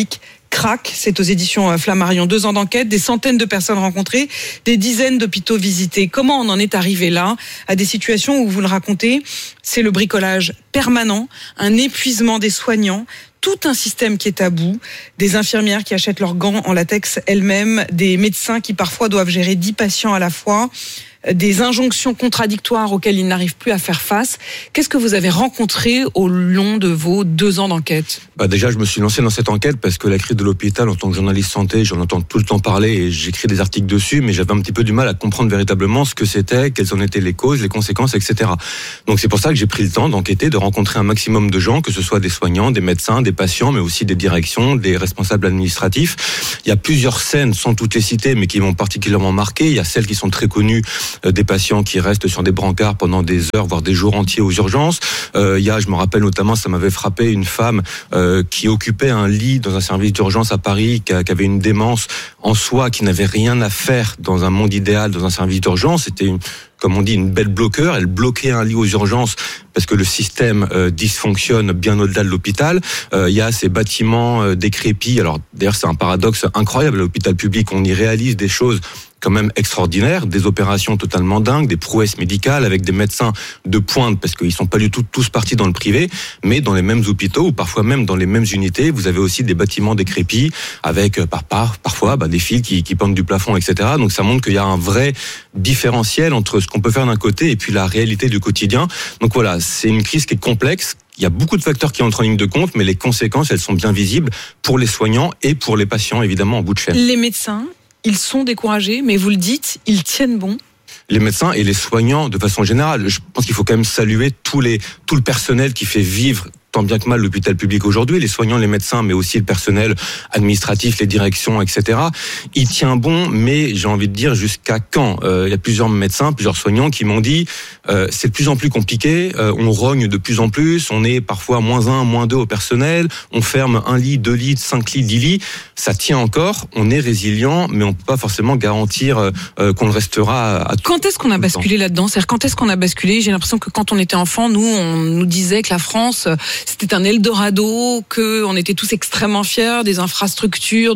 Crac, c'est aux éditions Flammarion. 2 ans d'enquête, des centaines de personnes rencontrées, des dizaines d'hôpitaux visités. Comment on en est arrivé là, à des situations où, vous le racontez, c'est le bricolage permanent, un épuisement des soignants, tout un système qui est à bout, des infirmières qui achètent leurs gants en latex elles-mêmes, des médecins qui parfois doivent gérer 10 patients à la fois, des injonctions contradictoires auxquelles ils n'arrivent plus à faire face. Qu'est-ce que vous avez rencontré au long de vos 2 ans d'enquête ? Déjà, je me suis lancé dans cette enquête parce que la crise de l'hôpital, en tant que journaliste santé, j'en entends tout le temps parler et j'écris des articles dessus, mais j'avais un petit peu du mal à comprendre véritablement ce que c'était, quelles en étaient les causes, les conséquences, etc. Donc c'est pour ça que j'ai pris le temps d'enquêter, de rencontrer un maximum de gens, que ce soit des soignants, des médecins, des patients, mais aussi des directions, des responsables administratifs. Il y a plusieurs scènes, sans toutes les citer, mais qui m'ont particulièrement marqué. Il y a celles qui sont très connues, des patients qui restent sur des brancards pendant des heures, voire des jours entiers aux urgences. Il y a, je me rappelle notamment, ça m'avait frappé, une femme qui occupait un lit dans un service d'urgence à Paris, qui avait une démence en soi, qui n'avait rien à faire dans un monde idéal, dans un service d'urgence. C'était comme on dit, une belle bloqueur. Elle bloquait un lit aux urgences parce que le système dysfonctionne bien au-delà de l'hôpital. Il y a ces bâtiments décrépits. Alors d'ailleurs, c'est un paradoxe incroyable. À l'hôpital public, on y réalise des choses quand même extraordinaires, des opérations totalement dingues, des prouesses médicales avec des médecins de pointe, parce qu'ils sont pas du tout tous partis dans le privé, mais dans les mêmes hôpitaux ou parfois même dans les mêmes unités, vous avez aussi des bâtiments décrépits avec parfois des fils qui pendent du plafond, etc. Donc ça montre qu'il y a un vrai différentiel entre ce qu'on peut faire d'un côté et puis la réalité du quotidien. Donc voilà, c'est une crise qui est complexe. Il y a beaucoup de facteurs qui entrent en ligne de compte, mais les conséquences, elles sont bien visibles pour les soignants et pour les patients, évidemment, en bout de chaîne. Les médecins, ils sont découragés, mais vous le dites, ils tiennent bon. Les médecins et les soignants, de façon générale, je pense qu'il faut quand même saluer tout le personnel qui fait vivre tant bien que mal l'hôpital public aujourd'hui, les soignants, les médecins, mais aussi le personnel administratif, les directions, etc. Il tient bon, mais j'ai envie de dire jusqu'à quand ? Il y a plusieurs médecins, plusieurs soignants qui m'ont dit c'est de plus en plus compliqué, on rogne de plus en plus, on est parfois -1, -2 au personnel, on ferme 1 lit, 2 lits, 5 lits, 10 lits, ça tient encore, on est résilient, mais on peut pas forcément garantir qu'on le restera à tout. Quand est-ce qu'on a basculé là-dedans ? C'est-à-dire, quand est-ce qu'on a basculé ? J'ai l'impression que quand on était enfant, on nous disait que la France, c'était un Eldorado, qu'on était tous extrêmement fiers des infrastructures,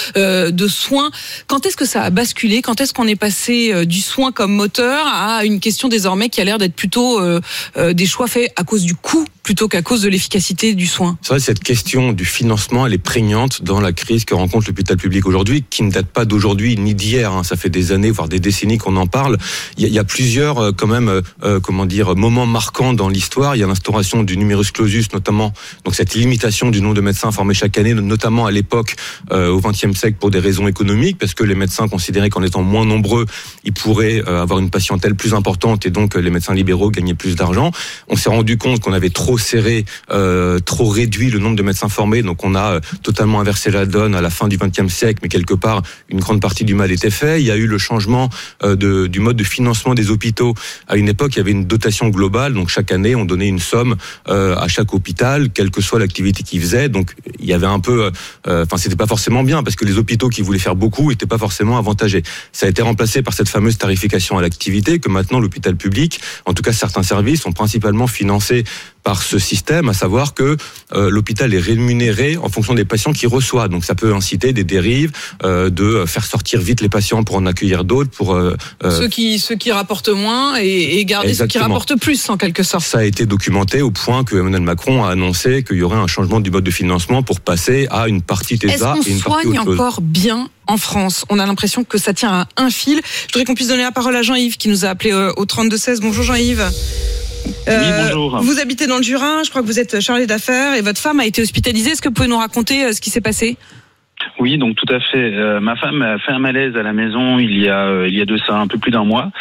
de soins. Quand est-ce que ça a basculé ? Quand est-ce qu'on est passé du soin comme moteur à une question désormais qui a l'air d'être plutôt des choix faits à cause du coût plutôt qu'à cause de l'efficacité du soin ? C'est vrai, cette question du financement, elle est prégnante dans la crise que rencontre l'hôpital public aujourd'hui, qui ne date pas d'aujourd'hui ni d'hier. Ça fait des années, voire des décennies qu'on en parle. Il y a plusieurs, quand même, moments marquants dans l'histoire. Il y a l'instauration du numerus clausus, notamment, donc cette limitation du nombre de médecins formés chaque année, notamment à l'époque, au XXe siècle, pour des raisons économiques, parce que les médecins considéraient qu'en étant moins nombreux, ils pourraient avoir une patientèle plus importante et donc les médecins libéraux gagnaient plus d'argent. On s'est rendu compte qu'on avait trop serré, trop réduit le nombre de médecins formés, donc on a totalement inversé la donne à la fin du XXe siècle, mais quelque part, une grande partie du mal était fait. Il y a eu le changement du mode de financement des hôpitaux. À une époque, il y avait une dotation globale, donc chaque année, on donnait une somme à chaque hôpital, quelle que soit l'activité qu'ils faisaient. Donc il y avait un peu, c'était pas forcément bien, parce que les hôpitaux qui voulaient faire beaucoup étaient pas forcément avantagés. Ça a été remplacé par cette fameuse tarification à l'activité, que maintenant l'hôpital public, en tout cas certains services, sont principalement financés par ce système, à savoir que l'hôpital est rémunéré en fonction des patients qu'il reçoit. Donc ça peut inciter des dérives, de faire sortir vite les patients pour en accueillir d'autres, pour ceux qui rapportent moins et garder Exactement. Ceux qui rapportent plus, en quelque sorte. Ça a été documenté au point que Emmanuel Macron a annoncé qu'il y aurait un changement du mode de financement pour passer à une partie TESA et une partie Est-ce qu'on soigne autre chose. encore bien en France ? On a l'impression que ça tient à un fil. Je voudrais qu'on puisse donner la parole à Jean-Yves qui nous a appelé au 32-16. Bonjour Jean-Yves. Oui, bonjour. Vous habitez dans le Jura, je crois que vous êtes chargé d'affaires et votre femme a été hospitalisée. Est-ce que vous pouvez nous raconter ce qui s'est passé ? Oui, donc tout à fait. Ma femme a fait un malaise à la maison il y a de ça un peu plus d'un mois.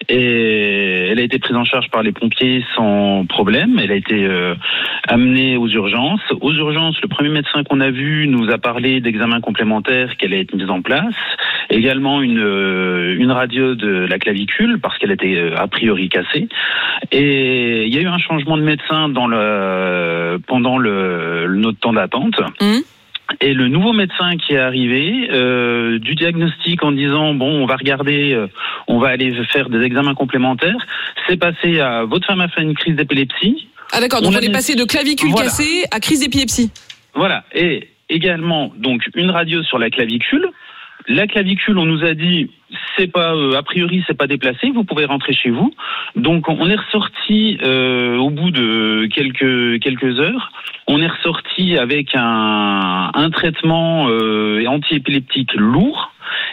Et elle a été prise en charge par les pompiers sans problème. Elle a été amenée aux urgences. Aux urgences, le premier médecin qu'on a vu nous a parlé d'examens complémentaires qui allaient être mis en place. Également une radio de la clavicule parce qu'elle était a priori cassée. Et il y a eu un changement de médecin pendant notre temps d'attente. Et le nouveau médecin qui est arrivé, du diagnostic en disant bon, on va regarder, on va aller faire des examens complémentaires, c'est passé à votre femme a fait une crise d'épilepsie. Ah d'accord, donc on est passé de clavicule cassée à crise d'épilepsie. Voilà, et également donc une radio sur la clavicule. La clavicule, on nous a dit, c'est pas a priori c'est pas déplacé, vous pouvez rentrer chez vous. Donc on est ressorti au bout de quelques heures. On est ressorti avec un traitement antiépileptique lourd.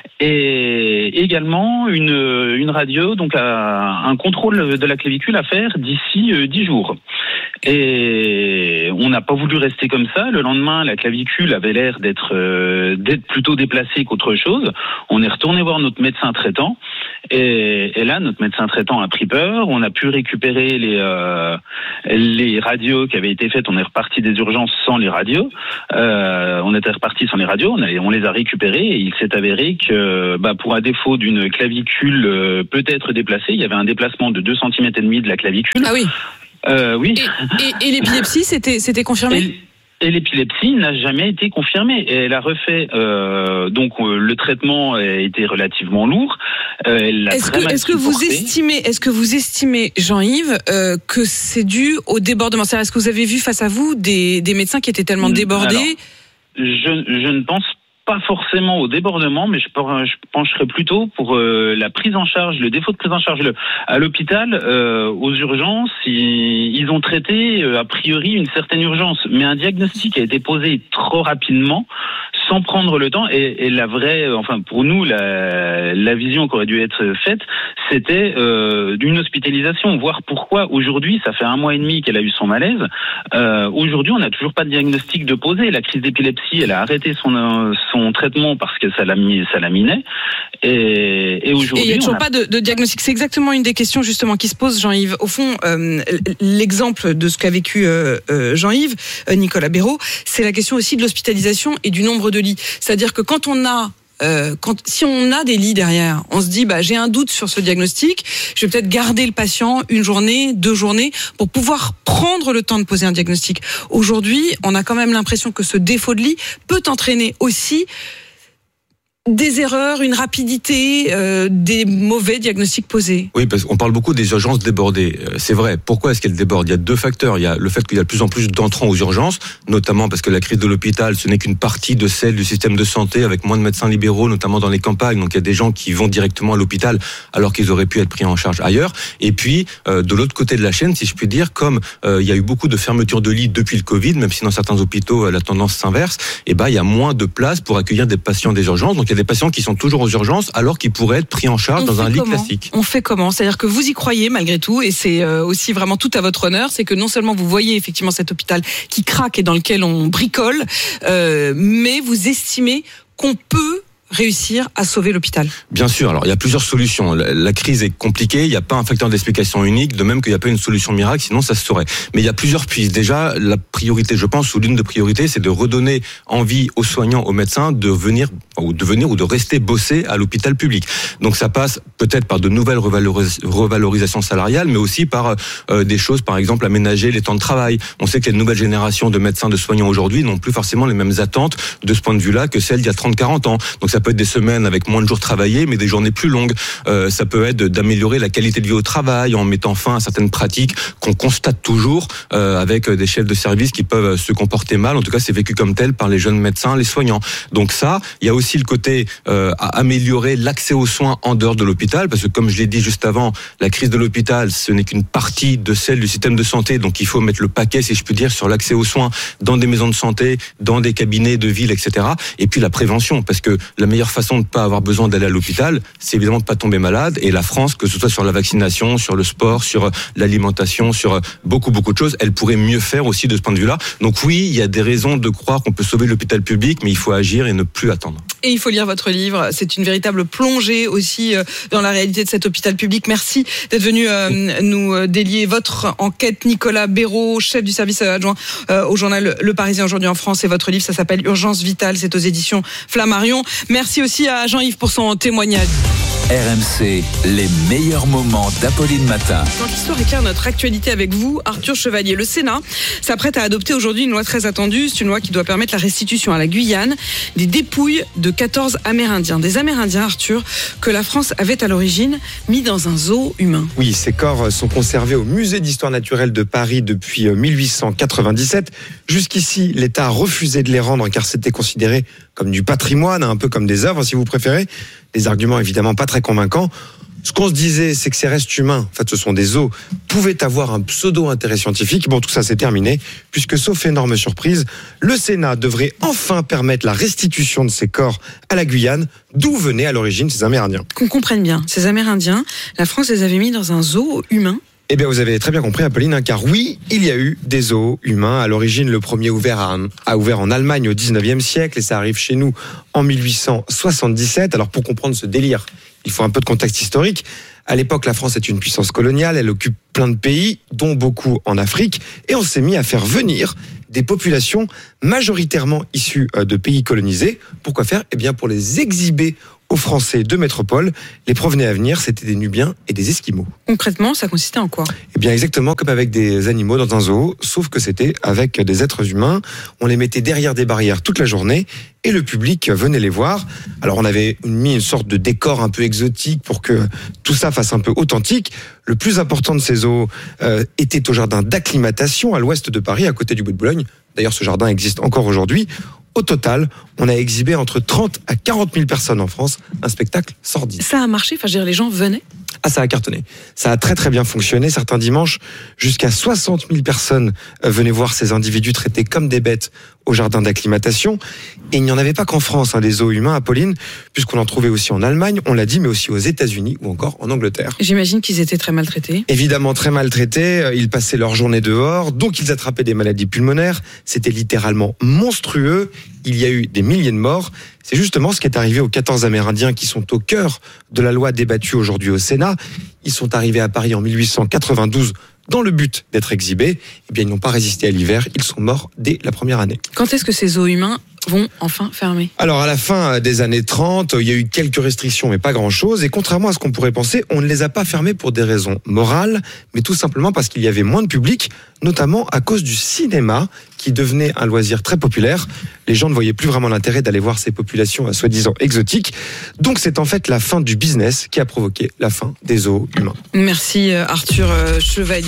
Et également une radio, donc un contrôle de la clavicule à faire d'ici 10 jours. Et on n'a pas voulu rester comme ça. Le lendemain, la clavicule avait l'air d'être plutôt déplacée qu'autre chose. On est retourné voir notre médecin traitant. Et là, notre médecin traitant a pris peur. On a pu récupérer les radios qui avaient été faites. On est reparti des urgences sans les radios. On était reparti sans les radios. On les a récupérées et il s'est avéré que pour un défaut d'une clavicule peut-être déplacée, il y avait un déplacement de 2,5 cm de la clavicule. Ah oui. Oui. Et l'épilepsie, c'était confirmé? Et l'épilepsie n'a jamais été confirmée. Et elle a refait le traitement a été relativement lourd. Est-ce que vous estimez, Jean-Yves, que c'est dû au débordement? C'est-à-dire, est-ce que vous avez vu face à vous des médecins qui étaient tellement débordés? Alors, je ne pense pas forcément au débordement, mais je pencherais plutôt pour la prise en charge, le défaut de prise en charge. À l'hôpital, aux urgences, ils ont traité a priori une certaine urgence, mais un diagnostic a été posé trop rapidement, sans prendre le temps. Et la vraie, pour nous, la vision qui aurait dû être faite, c'était d'une hospitalisation. Voir pourquoi aujourd'hui, ça fait 1 mois et demi qu'elle a eu son malaise. Aujourd'hui, on n'a toujours pas de diagnostic de posé. La crise d'épilepsie, elle a arrêté son traitement parce que ça la minait. Et aujourd'hui, il n'y a toujours pas de diagnostic. C'est exactement une des questions justement qui se pose, Jean-Yves. Au fond, l'exemple de ce qu'a vécu Jean-Yves, Nicolas Béraud, c'est la question aussi de l'hospitalisation et du nombre de lits. C'est-à-dire que si on a des lits derrière, on se dit j'ai un doute sur ce diagnostic, je vais peut-être garder le patient 1 journée, 2 journées pour pouvoir prendre le temps de poser un diagnostic. Aujourd'hui, on a quand même l'impression que ce défaut de lit peut entraîner aussi des erreurs, une rapidité, des mauvais diagnostics posés. Oui, parce qu'on parle beaucoup des urgences débordées. C'est vrai. Pourquoi est-ce qu'elles débordent? Il y a 2 facteurs. Il y a le fait qu'il y a de plus en plus d'entrants aux urgences, notamment parce que la crise de l'hôpital, ce n'est qu'une partie de celle du système de santé, avec moins de médecins libéraux, notamment dans les campagnes. Donc il y a des gens qui vont directement à l'hôpital alors qu'ils auraient pu être pris en charge ailleurs. Et puis, de l'autre côté de la chaîne, si je puis dire, comme il y a eu beaucoup de fermetures de lits depuis le Covid, même si dans certains hôpitaux la tendance s'inverse, il y a moins de place pour accueillir des patients des urgences. Donc il y a des patients qui sont toujours aux urgences alors qu'ils pourraient être pris en charge dans un lit classique. On fait comment? C'est-à-dire que vous y croyez malgré tout, et c'est aussi vraiment tout à votre honneur, c'est que non seulement vous voyez effectivement cet hôpital qui craque et dans lequel on bricole, mais vous estimez qu'on peut réussir à sauver l'hôpital? Bien sûr, alors il y a plusieurs solutions. La crise est compliquée, il n'y a pas un facteur d'explication unique, de même qu'il n'y a pas une solution miracle, sinon ça se saurait. Mais il y a plusieurs pistes. Déjà, la priorité, je pense, ou l'une des priorités, c'est de redonner envie aux soignants, aux médecins de venir ou de rester bosser à l'hôpital public. Donc ça passe peut-être par de nouvelles revalorisations salariales, mais aussi par des choses, par exemple, aménager les temps de travail. On sait que les nouvelles générations de médecins, de soignants aujourd'hui n'ont plus forcément les mêmes attentes de ce point de vue-là que celles d'il y a 30-40 ans. Donc ça peut être des semaines avec moins de jours travaillés, mais des journées plus longues. Ça peut être d'améliorer la qualité de vie au travail en mettant fin à certaines pratiques qu'on constate toujours avec des chefs de service qui peuvent se comporter mal. En tout cas, c'est vécu comme tel par les jeunes médecins, les soignants. Donc ça, il y a aussi le côté à améliorer l'accès aux soins en dehors de l'hôpital, parce que comme je l'ai dit juste avant, la crise de l'hôpital, ce n'est qu'une partie de celle du système de santé. Donc il faut mettre le paquet, si je puis dire, sur l'accès aux soins dans des maisons de santé, dans des cabinets de ville, etc. Et puis la prévention, parce que la meilleure façon de ne pas avoir besoin d'aller à l'hôpital, c'est évidemment de ne pas tomber malade. Et la France, que ce soit sur la vaccination, sur le sport, sur l'alimentation, sur beaucoup de choses, elle pourrait mieux faire aussi de ce point de vue-là. Donc oui, il y a des raisons de croire qu'on peut sauver l'hôpital public, mais il faut agir et ne plus attendre. Et il faut lire votre livre. C'est une véritable plongée aussi dans la réalité de cet hôpital public. Merci d'être venu nous délier votre enquête. Nicolas Béraud, chef du service adjoint au journal Le Parisien aujourd'hui en France. Et votre livre, ça s'appelle Urgence vitale. C'est aux éditions Flammarion. Merci aussi à Jean-Yves pour son témoignage. RMC, les meilleurs moments d'Apolline Matin. Dans l'histoire éclaire notre actualité avec vous, Arthur Chevalier. Le Sénat s'apprête à adopter aujourd'hui une loi très attendue. C'est une loi qui doit permettre la restitution à la Guyane des dépouilles de 14 Amérindiens. Des Amérindiens, Arthur, que la France avait à l'origine mis dans un zoo humain. Oui, ces corps sont conservés au Musée d'Histoire Naturelle de Paris depuis 1897. Jusqu'ici, l'État a refusé de les rendre car c'était considéré comme du patrimoine, un peu comme des œuvres si vous préférez. Des arguments évidemment pas très convaincants. Ce qu'on se disait, c'est que ces restes humains, en fait ce sont des os, pouvaient avoir un pseudo-intérêt scientifique. Bon, tout ça c'est terminé, puisque sauf énorme surprise, le Sénat devrait enfin permettre la restitution de ces corps à la Guyane, d'où venaient à l'origine ces Amérindiens. Qu'on comprenne bien, ces Amérindiens, la France les avait mis dans un zoo humain. Eh bien, vous avez très bien compris, Apolline, car oui, il y a eu des zoos humains. À l'origine, le premier a ouvert en Allemagne au 19e siècle et ça arrive chez nous en 1877. Alors, pour comprendre ce délire, il faut un peu de contexte historique. À l'époque, la France est une puissance coloniale, elle occupe plein de pays, dont beaucoup en Afrique, et on s'est mis à faire venir des populations majoritairement issues de pays colonisés. Pourquoi faire ? Eh bien, pour les exhiber aux Français de métropole. Les provenus à venir, c'était des Nubiens et des Esquimaux. Concrètement, ça consistait en quoi ? Eh bien, exactement comme avec des animaux dans un zoo, sauf que c'était avec des êtres humains. On les mettait derrière des barrières toute la journée et le public venait les voir. Alors, on avait mis une sorte de décor un peu exotique pour que tout ça fasse un peu authentique. Le plus important de ces zoos était au jardin d'acclimatation à l'ouest de Paris, à côté du Bois de Boulogne. D'ailleurs, ce jardin existe encore aujourd'hui. Au total, on a exhibé entre 30 à 40 000 personnes en France, un spectacle sordide. Ça a marché, enfin, je veux dire, les gens venaient ? Ah, ça a cartonné. Ça a très très bien fonctionné. Certains dimanches, jusqu'à 60 000 personnes venaient voir ces individus traités comme des bêtes au jardin d'acclimatation. Et il n'y en avait pas qu'en France, des zoos humains, Apolline, puisqu'on en trouvait aussi en Allemagne, on l'a dit, mais aussi aux États-Unis ou encore en Angleterre. J'imagine qu'ils étaient très maltraités. Évidemment très maltraités. Ils passaient leur journée dehors, donc ils attrapaient des maladies pulmonaires. C'était littéralement monstrueux. Il y a eu des milliers de morts. C'est justement ce qui est arrivé aux 14 Amérindiens qui sont au cœur de la loi débattue aujourd'hui au Sénat. Ils sont arrivés à Paris en 1892 dans le but d'être exhibés. Eh bien, ils n'ont pas résisté à l'hiver. Ils sont morts dès la première année. Quand est-ce que ces zoos humains vont enfin fermer ? Alors, à la fin des années 30, il y a eu quelques restrictions, mais pas grand-chose. Et contrairement à ce qu'on pourrait penser, on ne les a pas fermés pour des raisons morales, mais tout simplement parce qu'il y avait moins de public, notamment à cause du cinéma, qui devenait un loisir très populaire. Les gens ne voyaient plus vraiment l'intérêt d'aller voir ces populations soi-disant exotiques. Donc, c'est en fait la fin du business qui a provoqué la fin des zoos humains. Merci Arthur Chevalier.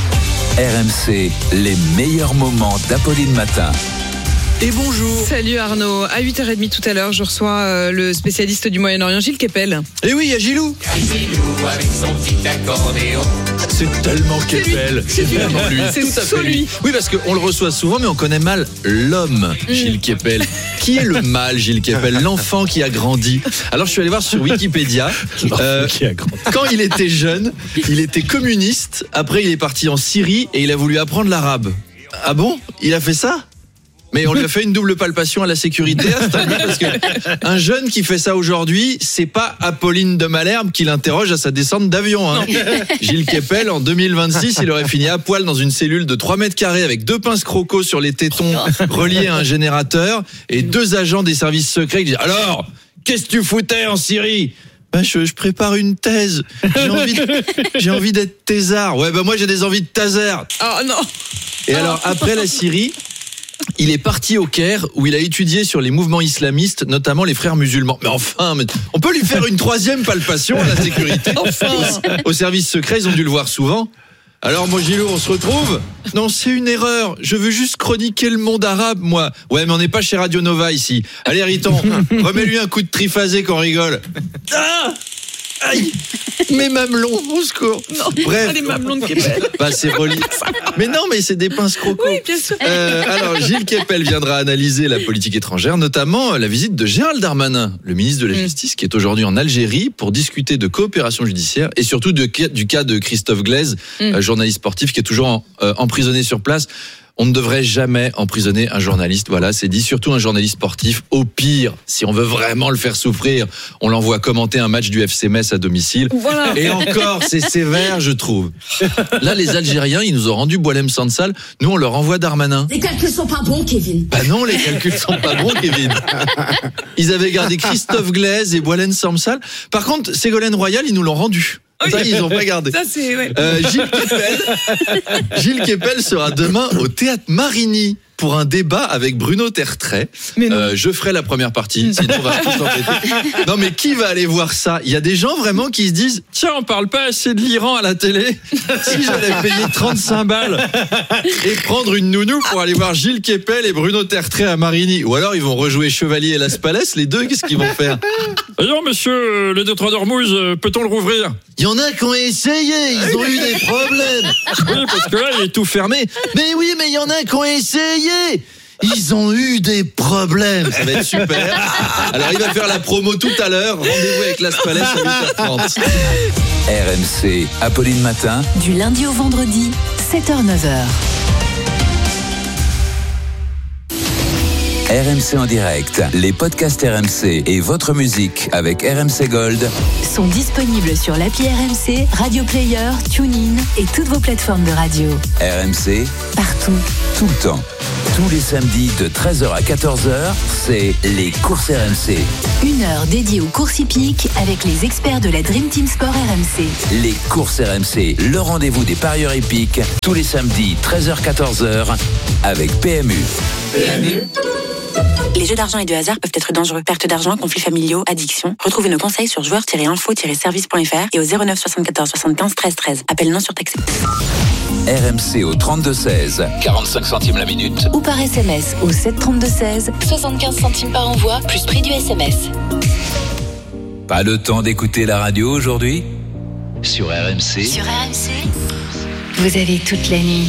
RMC, les meilleurs moments d'Apolline Matin. Et bonjour. Salut Arnaud. À 8h30 tout à l'heure, je reçois le spécialiste du Moyen-Orient, Gilles Kepel. Et oui, il y a Gilou. Gilou avec son petit accordéon. C'est tellement Kepel. C'est vraiment lui. C'est tout à fait lui. Oui, parce qu'on le reçoit souvent, mais on connaît mal l'homme, Gilles Kepel. Qui est le mâle, Gilles Kepel ? L'enfant qui a grandi. Alors, je suis allé voir sur Wikipédia. Quand il était jeune, il était communiste. Après, il est parti en Syrie et il a voulu apprendre l'arabe. Ah bon ? Il a fait ça ? Mais on lui a fait une double palpation à la sécurité, parce que un jeune qui fait ça aujourd'hui, c'est pas Apolline de Malherbe qui l'interroge à sa descente d'avion. Gilles Kepel, en 2026, il aurait fini à poil dans une cellule de 3 mètres carrés avec 2 pinces croco sur les tétons reliés à un générateur et 2 agents des services secrets qui disent « Alors, qu'est-ce que tu foutais en Syrie ?» Ben je prépare une thèse. J'ai envie d'être thésard. Ouais, moi j'ai des envies de taser. Oh non. Et alors, après la Syrie, il est parti au Caire où il a étudié sur les mouvements islamistes, notamment les frères musulmans. Mais enfin, on peut lui faire une 3e palpation à la sécurité. Enfin, au service secret, ils ont dû le voir souvent. Alors, moi, Gilou, on se retrouve ? Non, c'est une erreur. Je veux juste chroniquer le monde arabe, moi. Ouais, mais on n'est pas chez Radio Nova ici. Allez, Riton, remets-lui un coup de triphasé qu'on rigole. Ah ! Aïe, mes mamelons, au secours. Non, bref, les mamelons de Kepel. C'est relié. Mais non, mais c'est des pinces croco. Oui, bien sûr. Alors, Gilles Kepel viendra analyser la politique étrangère, notamment la visite de Gérald Darmanin, le ministre de la Justice, qui est aujourd'hui en Algérie pour discuter de coopération judiciaire et surtout du cas de Christophe Glaise, journaliste sportif qui est toujours emprisonné sur place. On ne devrait jamais emprisonner un journaliste. Voilà, c'est dit. Surtout un journaliste sportif. Au pire, si on veut vraiment le faire souffrir, on l'envoie commenter un match du FC Metz à domicile. Voilà. Et encore, c'est sévère, je trouve. Là, les Algériens, ils nous ont rendu Boualem Sansal. Nous, on leur envoie Darmanin. Les calculs sont pas bons, Kevin. Bah non, les calculs sont pas bons, Kevin. Ils avaient gardé Christophe Glaise et Boualem Sansal. Par contre, Ségolène Royal, ils nous l'ont rendu. Ça, ils n'ont pas gardé. Ça, c'est, ouais. Gilles Kepel sera demain au Théâtre Marigny pour un débat avec Bruno Tertrais. Je ferai la première partie, sinon on va tous s'embêter. Non, mais qui va aller voir ça? Il y a des gens vraiment qui se disent, tiens, on parle pas assez de l'Iran à la télé. Si j'allais payer 35 balles et prendre une nounou pour aller voir Gilles Kepel et Bruno Tertrais à Marigny. Ou alors ils vont rejouer Chevalier et Las Palais, les deux, qu'est-ce qu'ils vont faire? D'ailleurs, monsieur, le détroit d'Ormuz, peut-on le rouvrir? Il y en a qui ont essayé, ils ont eu des problèmes. Oui, parce que là, il est tout fermé. Mais oui, mais il y en a qui ont essayé. Ils ont eu des problèmes. Ça va être super. Alors, il va faire la promo tout à l'heure. Rendez-vous avec Las Palais à 8h30. RMC, Apolline Matin. Du lundi au vendredi, 7h-9h. RMC en direct, les podcasts RMC et votre musique avec RMC Gold sont disponibles sur l'appli RMC, Radio Player, TuneIn et toutes vos plateformes de radio. RMC, partout, tout le temps. Tous les samedis de 13h à 14h, c'est les courses RMC. Une heure dédiée aux courses hippiques avec les experts de la Dream Team Sport RMC. Les courses RMC, le rendez-vous des parieurs hippiques, tous les samedis 13h-14h avec PMU. Les jeux d'argent et de hasard peuvent être dangereux. Perte d'argent, conflits familiaux, addiction. Retrouvez nos conseils sur joueurs-info-service.fr et au 09 74 75 13 13. Appel non surtaxé. RMC au 32-16, 45 centimes la minute. Ou par SMS au 732-16, 75 centimes par envoi, plus prix du SMS. Pas le temps d'écouter la radio aujourd'hui? Sur RMC. Sur RMC, vous avez toute la nuit.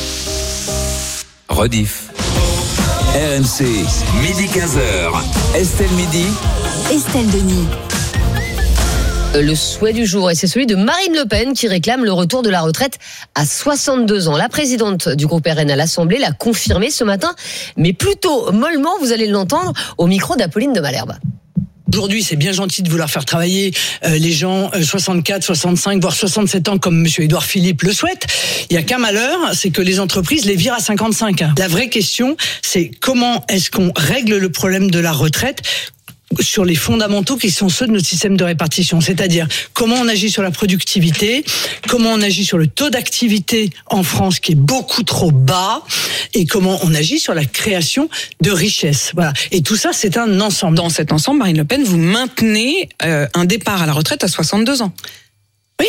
Rediff. RMC, midi 15h. Estelle Midi. Estelle Denis. Le souhait du jour, et c'est celui de Marine Le Pen qui réclame le retour de la retraite à 62 ans. La présidente du groupe RN à l'Assemblée l'a confirmé ce matin, mais plutôt mollement, vous allez l'entendre, au micro d'Apolline de Malherbe. Aujourd'hui, c'est bien gentil de vouloir faire travailler les gens 64, 65, voire 67 ans comme monsieur Édouard Philippe le souhaite. Il y a qu'un malheur, c'est que les entreprises les virent à 55. La vraie question, c'est comment est-ce qu'on règle le problème de la retraite sur les fondamentaux qui sont ceux de notre système de répartition, c'est-à-dire comment on agit sur la productivité, comment on agit sur le taux d'activité en France qui est beaucoup trop bas, et comment on agit sur la création de richesses. Voilà. Et tout ça, c'est un ensemble. Dans cet ensemble, Marine Le Pen, vous maintenez un départ à la retraite à 62 ans. Oui.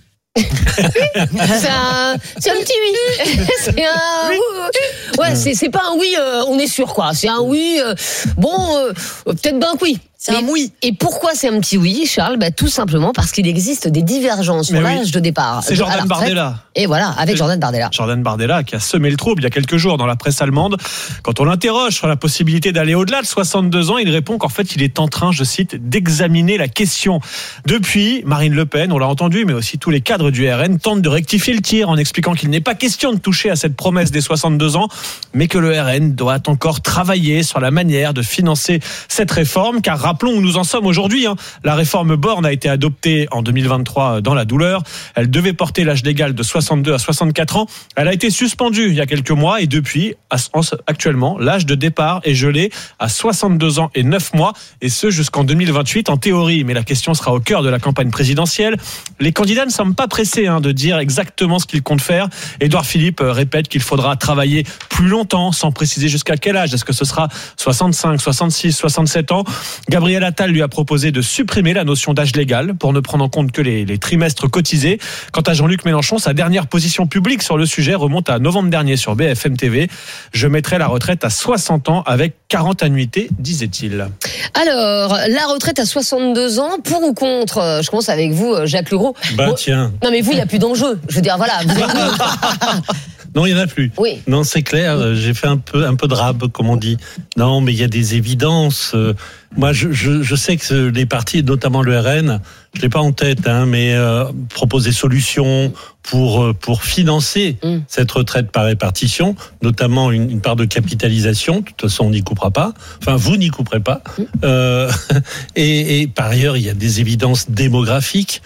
C'est un petit oui. C'est un ouais, c'est pas un oui, on est sûr quoi. C'est un oui. Peut-être ben oui. C'est un oui. Et pourquoi c'est un petit oui, Charles? Tout simplement parce qu'il existe des divergences sur l'âge de départ. C'est Jordan Bardella. Et voilà, avec Jordan Bardella. Jordan Bardella qui a semé le trouble il y a quelques jours dans la presse allemande. Quand on l'interroge sur la possibilité d'aller au-delà de 62 ans, il répond qu'en fait, il est en train, je cite, d'examiner la question. Depuis, Marine Le Pen, on l'a entendu, mais aussi tous les cadres du RN tentent de rectifier le tir en expliquant qu'il n'est pas question de toucher à cette promesse des 62 ans, mais que le RN doit encore travailler sur la manière de financer cette réforme, car rappelons où nous en sommes aujourd'hui. La réforme Borne a été adoptée en 2023 dans la douleur. Elle devait porter l'âge légal de 62 à 64 ans. Elle a été suspendue il y a quelques mois et depuis, actuellement, l'âge de départ est gelé à 62 ans et 9 mois, et ce jusqu'en 2028 en théorie. Mais la question sera au cœur de la campagne présidentielle. Les candidats ne semblent pas pressés de dire exactement ce qu'ils comptent faire. Édouard Philippe répète qu'il faudra travailler plus longtemps, sans préciser jusqu'à quel âge. Est-ce que ce sera 65, 66, 67 ans? Gabriel Attal lui a proposé de supprimer la notion d'âge légal pour ne prendre en compte que les trimestres cotisés. Quant à Jean-Luc Mélenchon, sa dernière position publique sur le sujet remonte à novembre dernier sur BFM TV. Je mettrai la retraite à 60 ans avec 40 annuités, disait-il. Alors, la retraite à 62 ans, pour ou contre? Je commence avec vous, Jacques Legros. Tiens. Non mais vous, il n'y a plus d'enjeu. Je veux dire, voilà. Non, il n'y en a plus. Oui. Non, c'est clair. J'ai fait un peu de rab, comme on dit. Non, mais il y a des évidences. Moi, je sais que les partis, notamment le RN, je l'ai pas en tête, mais proposent des solutions pour financer cette retraite par répartition, notamment une part de capitalisation. De toute façon, on n'y coupera pas. Enfin, vous n'y couperez pas. Et par ailleurs, il y a des évidences démographiques.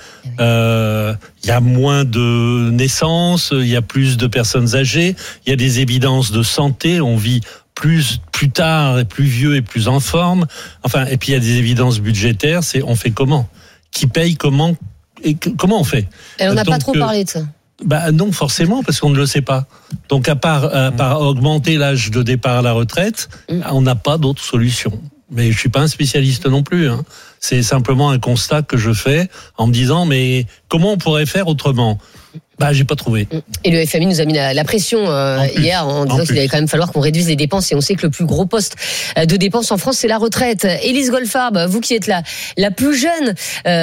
Il y a moins de naissances, il y a plus de personnes âgées. Il y a des évidences de santé. On vit plus tard, et plus vieux et plus en forme. Enfin, et puis il y a des évidences budgétaires. C'est on fait comment ? Qui paye comment ? Et comment on fait ? Et on n'a pas trop parlé de ça. Non, forcément, parce qu'on ne le sait pas. Donc, à part augmenter l'âge de départ à la retraite, on n'a pas d'autre solution. Mais je suis pas un spécialiste non plus. C'est simplement un constat que je fais en me disant, mais comment on pourrait faire autrement ? J'ai pas trouvé. Et le FMI nous a mis la pression hier en disant qu'il allait quand même falloir qu'on réduise les dépenses, et on sait que le plus gros poste de dépenses en France, c'est la retraite. Élise Goldfarb, vous qui êtes la plus jeune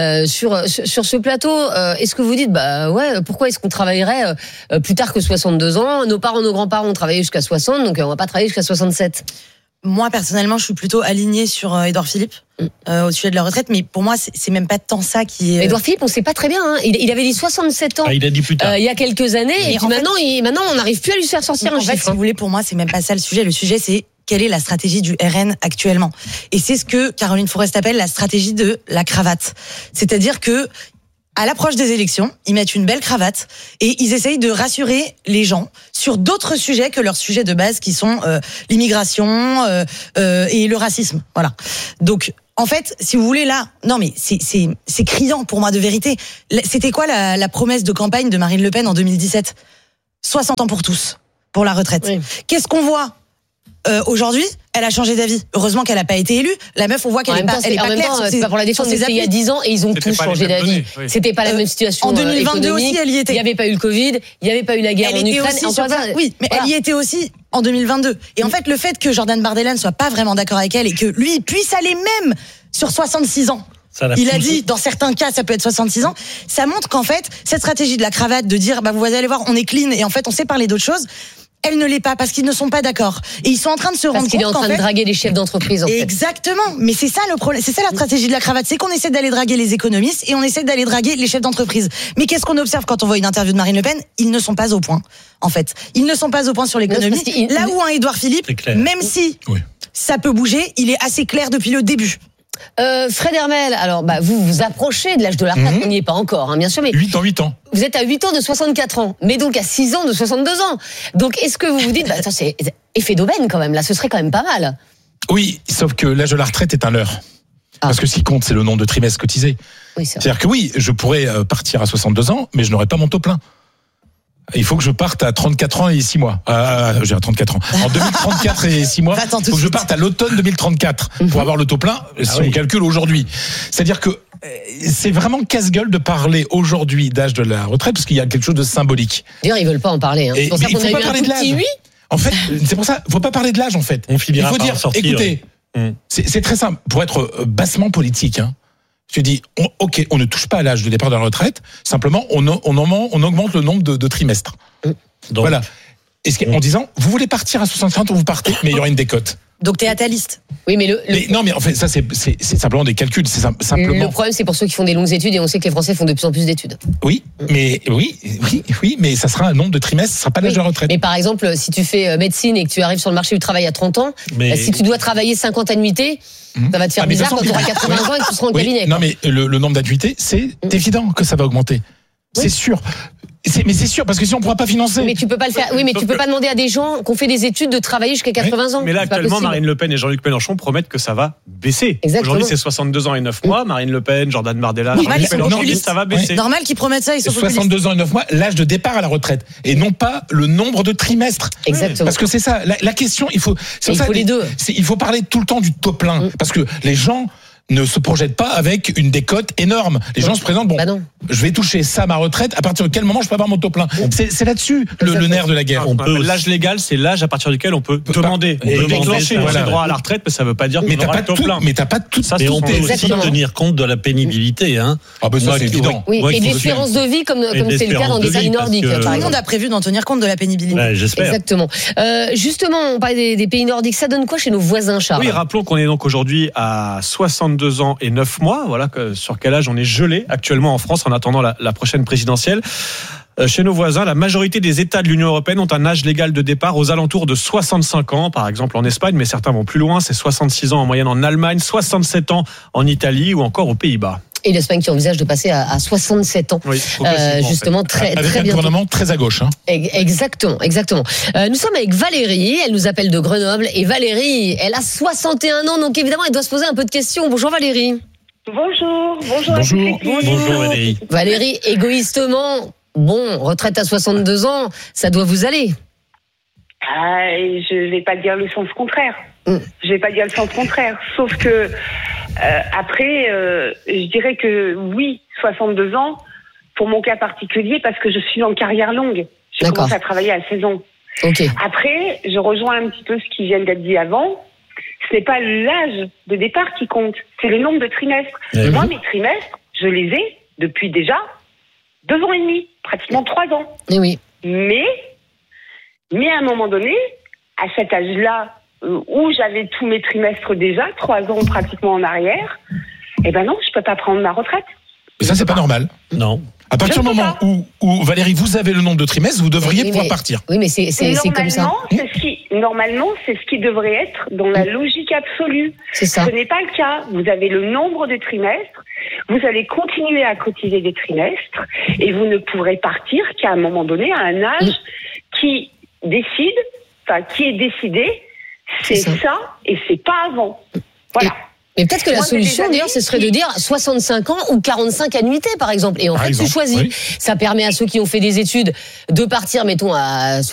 sur ce plateau, est-ce que vous dites pourquoi est-ce qu'on travaillerait plus tard que 62 ans ? Nos parents, nos grands-parents ont travaillé jusqu'à 60, donc on va pas travailler jusqu'à 67. Moi, personnellement, je suis plutôt alignée sur Édouard Philippe au sujet de la retraite, mais pour moi, c'est même pas tant ça qui est... Édouard Philippe, on sait pas très bien. Il avait dit 67 ans il a dit plus tard. Il y a quelques années, et maintenant, on n'arrive plus à lui faire sortir un chiffre. En fait, si vous voulez, pour moi, c'est même pas ça le sujet. Le sujet, c'est quelle est la stratégie du RN actuellement. Et c'est ce que Caroline Fourest appelle la stratégie de la cravate. C'est-à-dire que à l'approche des élections, ils mettent une belle cravate et ils essayent de rassurer les gens sur d'autres sujets que leurs sujets de base qui sont l'immigration et le racisme. Voilà. Donc, en fait, si vous voulez là, non mais c'est criant pour moi de vérité. C'était quoi la promesse de campagne de Marine Le Pen en 2017 ? 60 ans pour tous, pour la retraite. Oui. Qu'est-ce qu'on voit ? Aujourd'hui, elle a changé d'avis. Heureusement qu'elle n'a pas été élue. La meuf, on voit qu'elle est pas claire. C'est pas pour la défense, c'était il y a 10 ans et ils ont tous changé d'avis. C'était pas la même situation. En 2022 aussi, elle y était. Il n'y avait pas eu le Covid, il n'y avait pas eu la guerre en Ukraine. Oui, mais elle y était aussi en 2022. Et en fait, le fait que Jordan Bardella ne soit pas vraiment d'accord avec elle et que lui puisse aller même sur 66 ans. Il a dit, dans certains cas, ça peut être 66 ans. Ça montre qu'en fait, cette stratégie de la cravate, de dire, vous allez voir, on est clean et en fait, on sait parler d'autres choses. Elle ne l'est pas parce qu'ils ne sont pas d'accord. Et ils sont en train de se rendre compte qu'il est en train de draguer les chefs d'entreprise. Exactement. Mais c'est ça le problème. C'est ça la stratégie de la cravate. C'est qu'on essaie d'aller draguer les économistes et on essaie d'aller draguer les chefs d'entreprise. Mais qu'est-ce qu'on observe quand on voit une interview de Marine Le Pen ? Ils ne sont pas au point. En fait, ils ne sont pas au point sur l'économie. Là où un Édouard Philippe, même si ça peut bouger, il est assez clair depuis le début. Fred Hermel, alors vous vous approchez de l'âge de la retraite, on n'y est pas encore, bien sûr, mais 8 ans. Vous êtes à 8 ans de 64 ans, mais donc à 6 ans de 62 ans. Donc est-ce que vous vous dites, ça c'est effet d'aubaine quand même, là, ce serait quand même pas mal. Oui, sauf que l'âge de la retraite est un leurre. Parce que ce qui compte, c'est le nombre de trimestres cotisés. Oui, c'est-à-dire que je pourrais partir à 62 ans, mais je n'aurais pas mon taux plein. Il faut que je parte à 34 ans et 6 mois. J'ai 34 ans. En 2034 et 6 mois, il faut que je parte à l'automne 2034 pour avoir le taux plein, si on calcule aujourd'hui. C'est-à-dire que c'est vraiment casse-gueule de parler aujourd'hui d'âge de la retraite, parce qu'il y a quelque chose de symbolique. D'ailleurs, ils veulent pas en parler. C'est pour ça qu'on a eu un tout petit oui. En fait, c'est pour ça, faut pas parler de l'âge, en fait. On finira par en sortir. Écoutez, c'est très simple. Pour être bassement politique, je dis, on ne touche pas à l'âge de départ de la retraite, simplement on augmente le nombre de trimestres. Donc, voilà. En disant, vous voulez partir à 65 ans, vous partez, mais il y aura une décote. Donc t'es ataliste. Oui, mais non, mais en fait, ça c'est simplement des calculs. C'est simplement. Le problème, c'est pour ceux qui font des longues études, et on sait que les Français font de plus en plus d'études. Oui, mais mais ça sera un nombre de trimestres, ça sera pas l'âge de la retraite. Mais par exemple, si tu fais médecine et que tu arrives sur le marché du travail à 30 ans, si tu dois travailler 50 annuités, ça va te faire bizarre quand tu auras 80 ans et que tu seras en cabinet. Non, mais le nombre d'annuités, c'est évident que ça va augmenter. C'est sûr. Mais c'est sûr, parce que sinon on ne pourra pas financer. Mais tu peux pas le faire. Oui, mais tu peux pas demander à des gens qui ont fait des études de travailler jusqu'à 80 ans. Mais là, actuellement, Marine Le Pen et Jean-Luc Mélenchon promettent que ça va baisser. Aujourd'hui, c'est 62 ans et 9 mois. Marine Le Pen, Jordan Bardella, Jean-Luc Mélenchon disent ça va baisser. Normal qu'ils promettent ça, ils sont 62 ans et 9 mois, l'âge de départ à la retraite. Et non pas le nombre de trimestres. Exactement. Parce que c'est ça. La question, il faut les deux. Il faut parler tout le temps du taux plein. Parce que les gens ne se projette pas avec une décote énorme. Les gens se présentent, je vais toucher ça à ma retraite, à partir de quel moment je peux avoir mon taux plein? C'est là-dessus le nerf de la guerre. L'âge légal, c'est l'âge à partir duquel on peut demander. On peut déclencher ses droits à la retraite, mais ça ne veut pas dire qu'on aura le taux plein. Mais t'as pas tout ça. Mais on peut aussi tenir compte de la pénibilité. Hein. Ah ben ça, c'est évident. Oui, et d'espérance de vie, comme c'est le cas dans des pays nordiques. Tout le monde a prévu d'en tenir compte de la pénibilité. J'espère. Exactement. Justement, on parlait des pays nordiques. Ça donne quoi chez nos voisins, Charles? Oui, rappelons qu'on est donc aujourd'hui à 62 ans et 9 mois. Voilà sur quel âge on est gelé actuellement en France en attendant la prochaine présidentielle. Chez nos voisins, la majorité des États de l'Union européenne ont un âge légal de départ aux alentours de 65 ans, par exemple en Espagne, mais certains vont plus loin, c'est 66 ans en moyenne en Allemagne, 67 ans en Italie ou encore aux Pays-Bas. Et l'Espagne qui envisage de passer à 67 ans. Oui, justement, très avec très un bien. gouvernement très à gauche. Hein. Exactement. Nous sommes avec Valérie, elle nous appelle de Grenoble. Et Valérie, elle a 61 ans, donc évidemment, elle doit se poser un peu de questions. Bonjour Valérie. Bonjour. Bonjour Valérie. Valérie, égoïstement, retraite à 62 ans, ça doit vous aller. Je vais pas dire le sens contraire. Sauf que après, je dirais que oui, 62 ans, pour mon cas particulier, parce que je suis en carrière longue. J'ai commencé à travailler à 16 ans. Okay. Après, je rejoins un petit peu ce qui vient d'être dit avant. Ce n'est pas l'âge de départ qui compte, c'est le nombre de trimestres. Moi, mes trimestres, je les ai depuis déjà 2 ans et demi, pratiquement 3 ans. Et oui. Mais à un moment donné, à cet âge-là, où j'avais tous mes trimestres déjà, 3 ans pratiquement en arrière, non, je peux pas prendre ma retraite. Mais ça, c'est pas normal. Non. À partir du moment où Valérie, vous avez le nombre de trimestres, vous devriez pouvoir partir. Oui, mais c'est comme ça. Normalement, c'est ce qui devrait être dans la logique absolue. C'est ça. Ce n'est pas le cas. Vous avez le nombre de trimestres, vous allez continuer à cotiser des trimestres, et vous ne pourrez partir qu'à un moment donné, à un âge qui est décidé, c'est ça, et c'est pas avant. Voilà. Mais peut-être que la solution, d'ailleurs, ce serait de dire 65 ans ou 45 annuités, par exemple. Et en fait, tu choisis. Oui. Ça permet à ceux qui ont fait des études de partir, mettons, à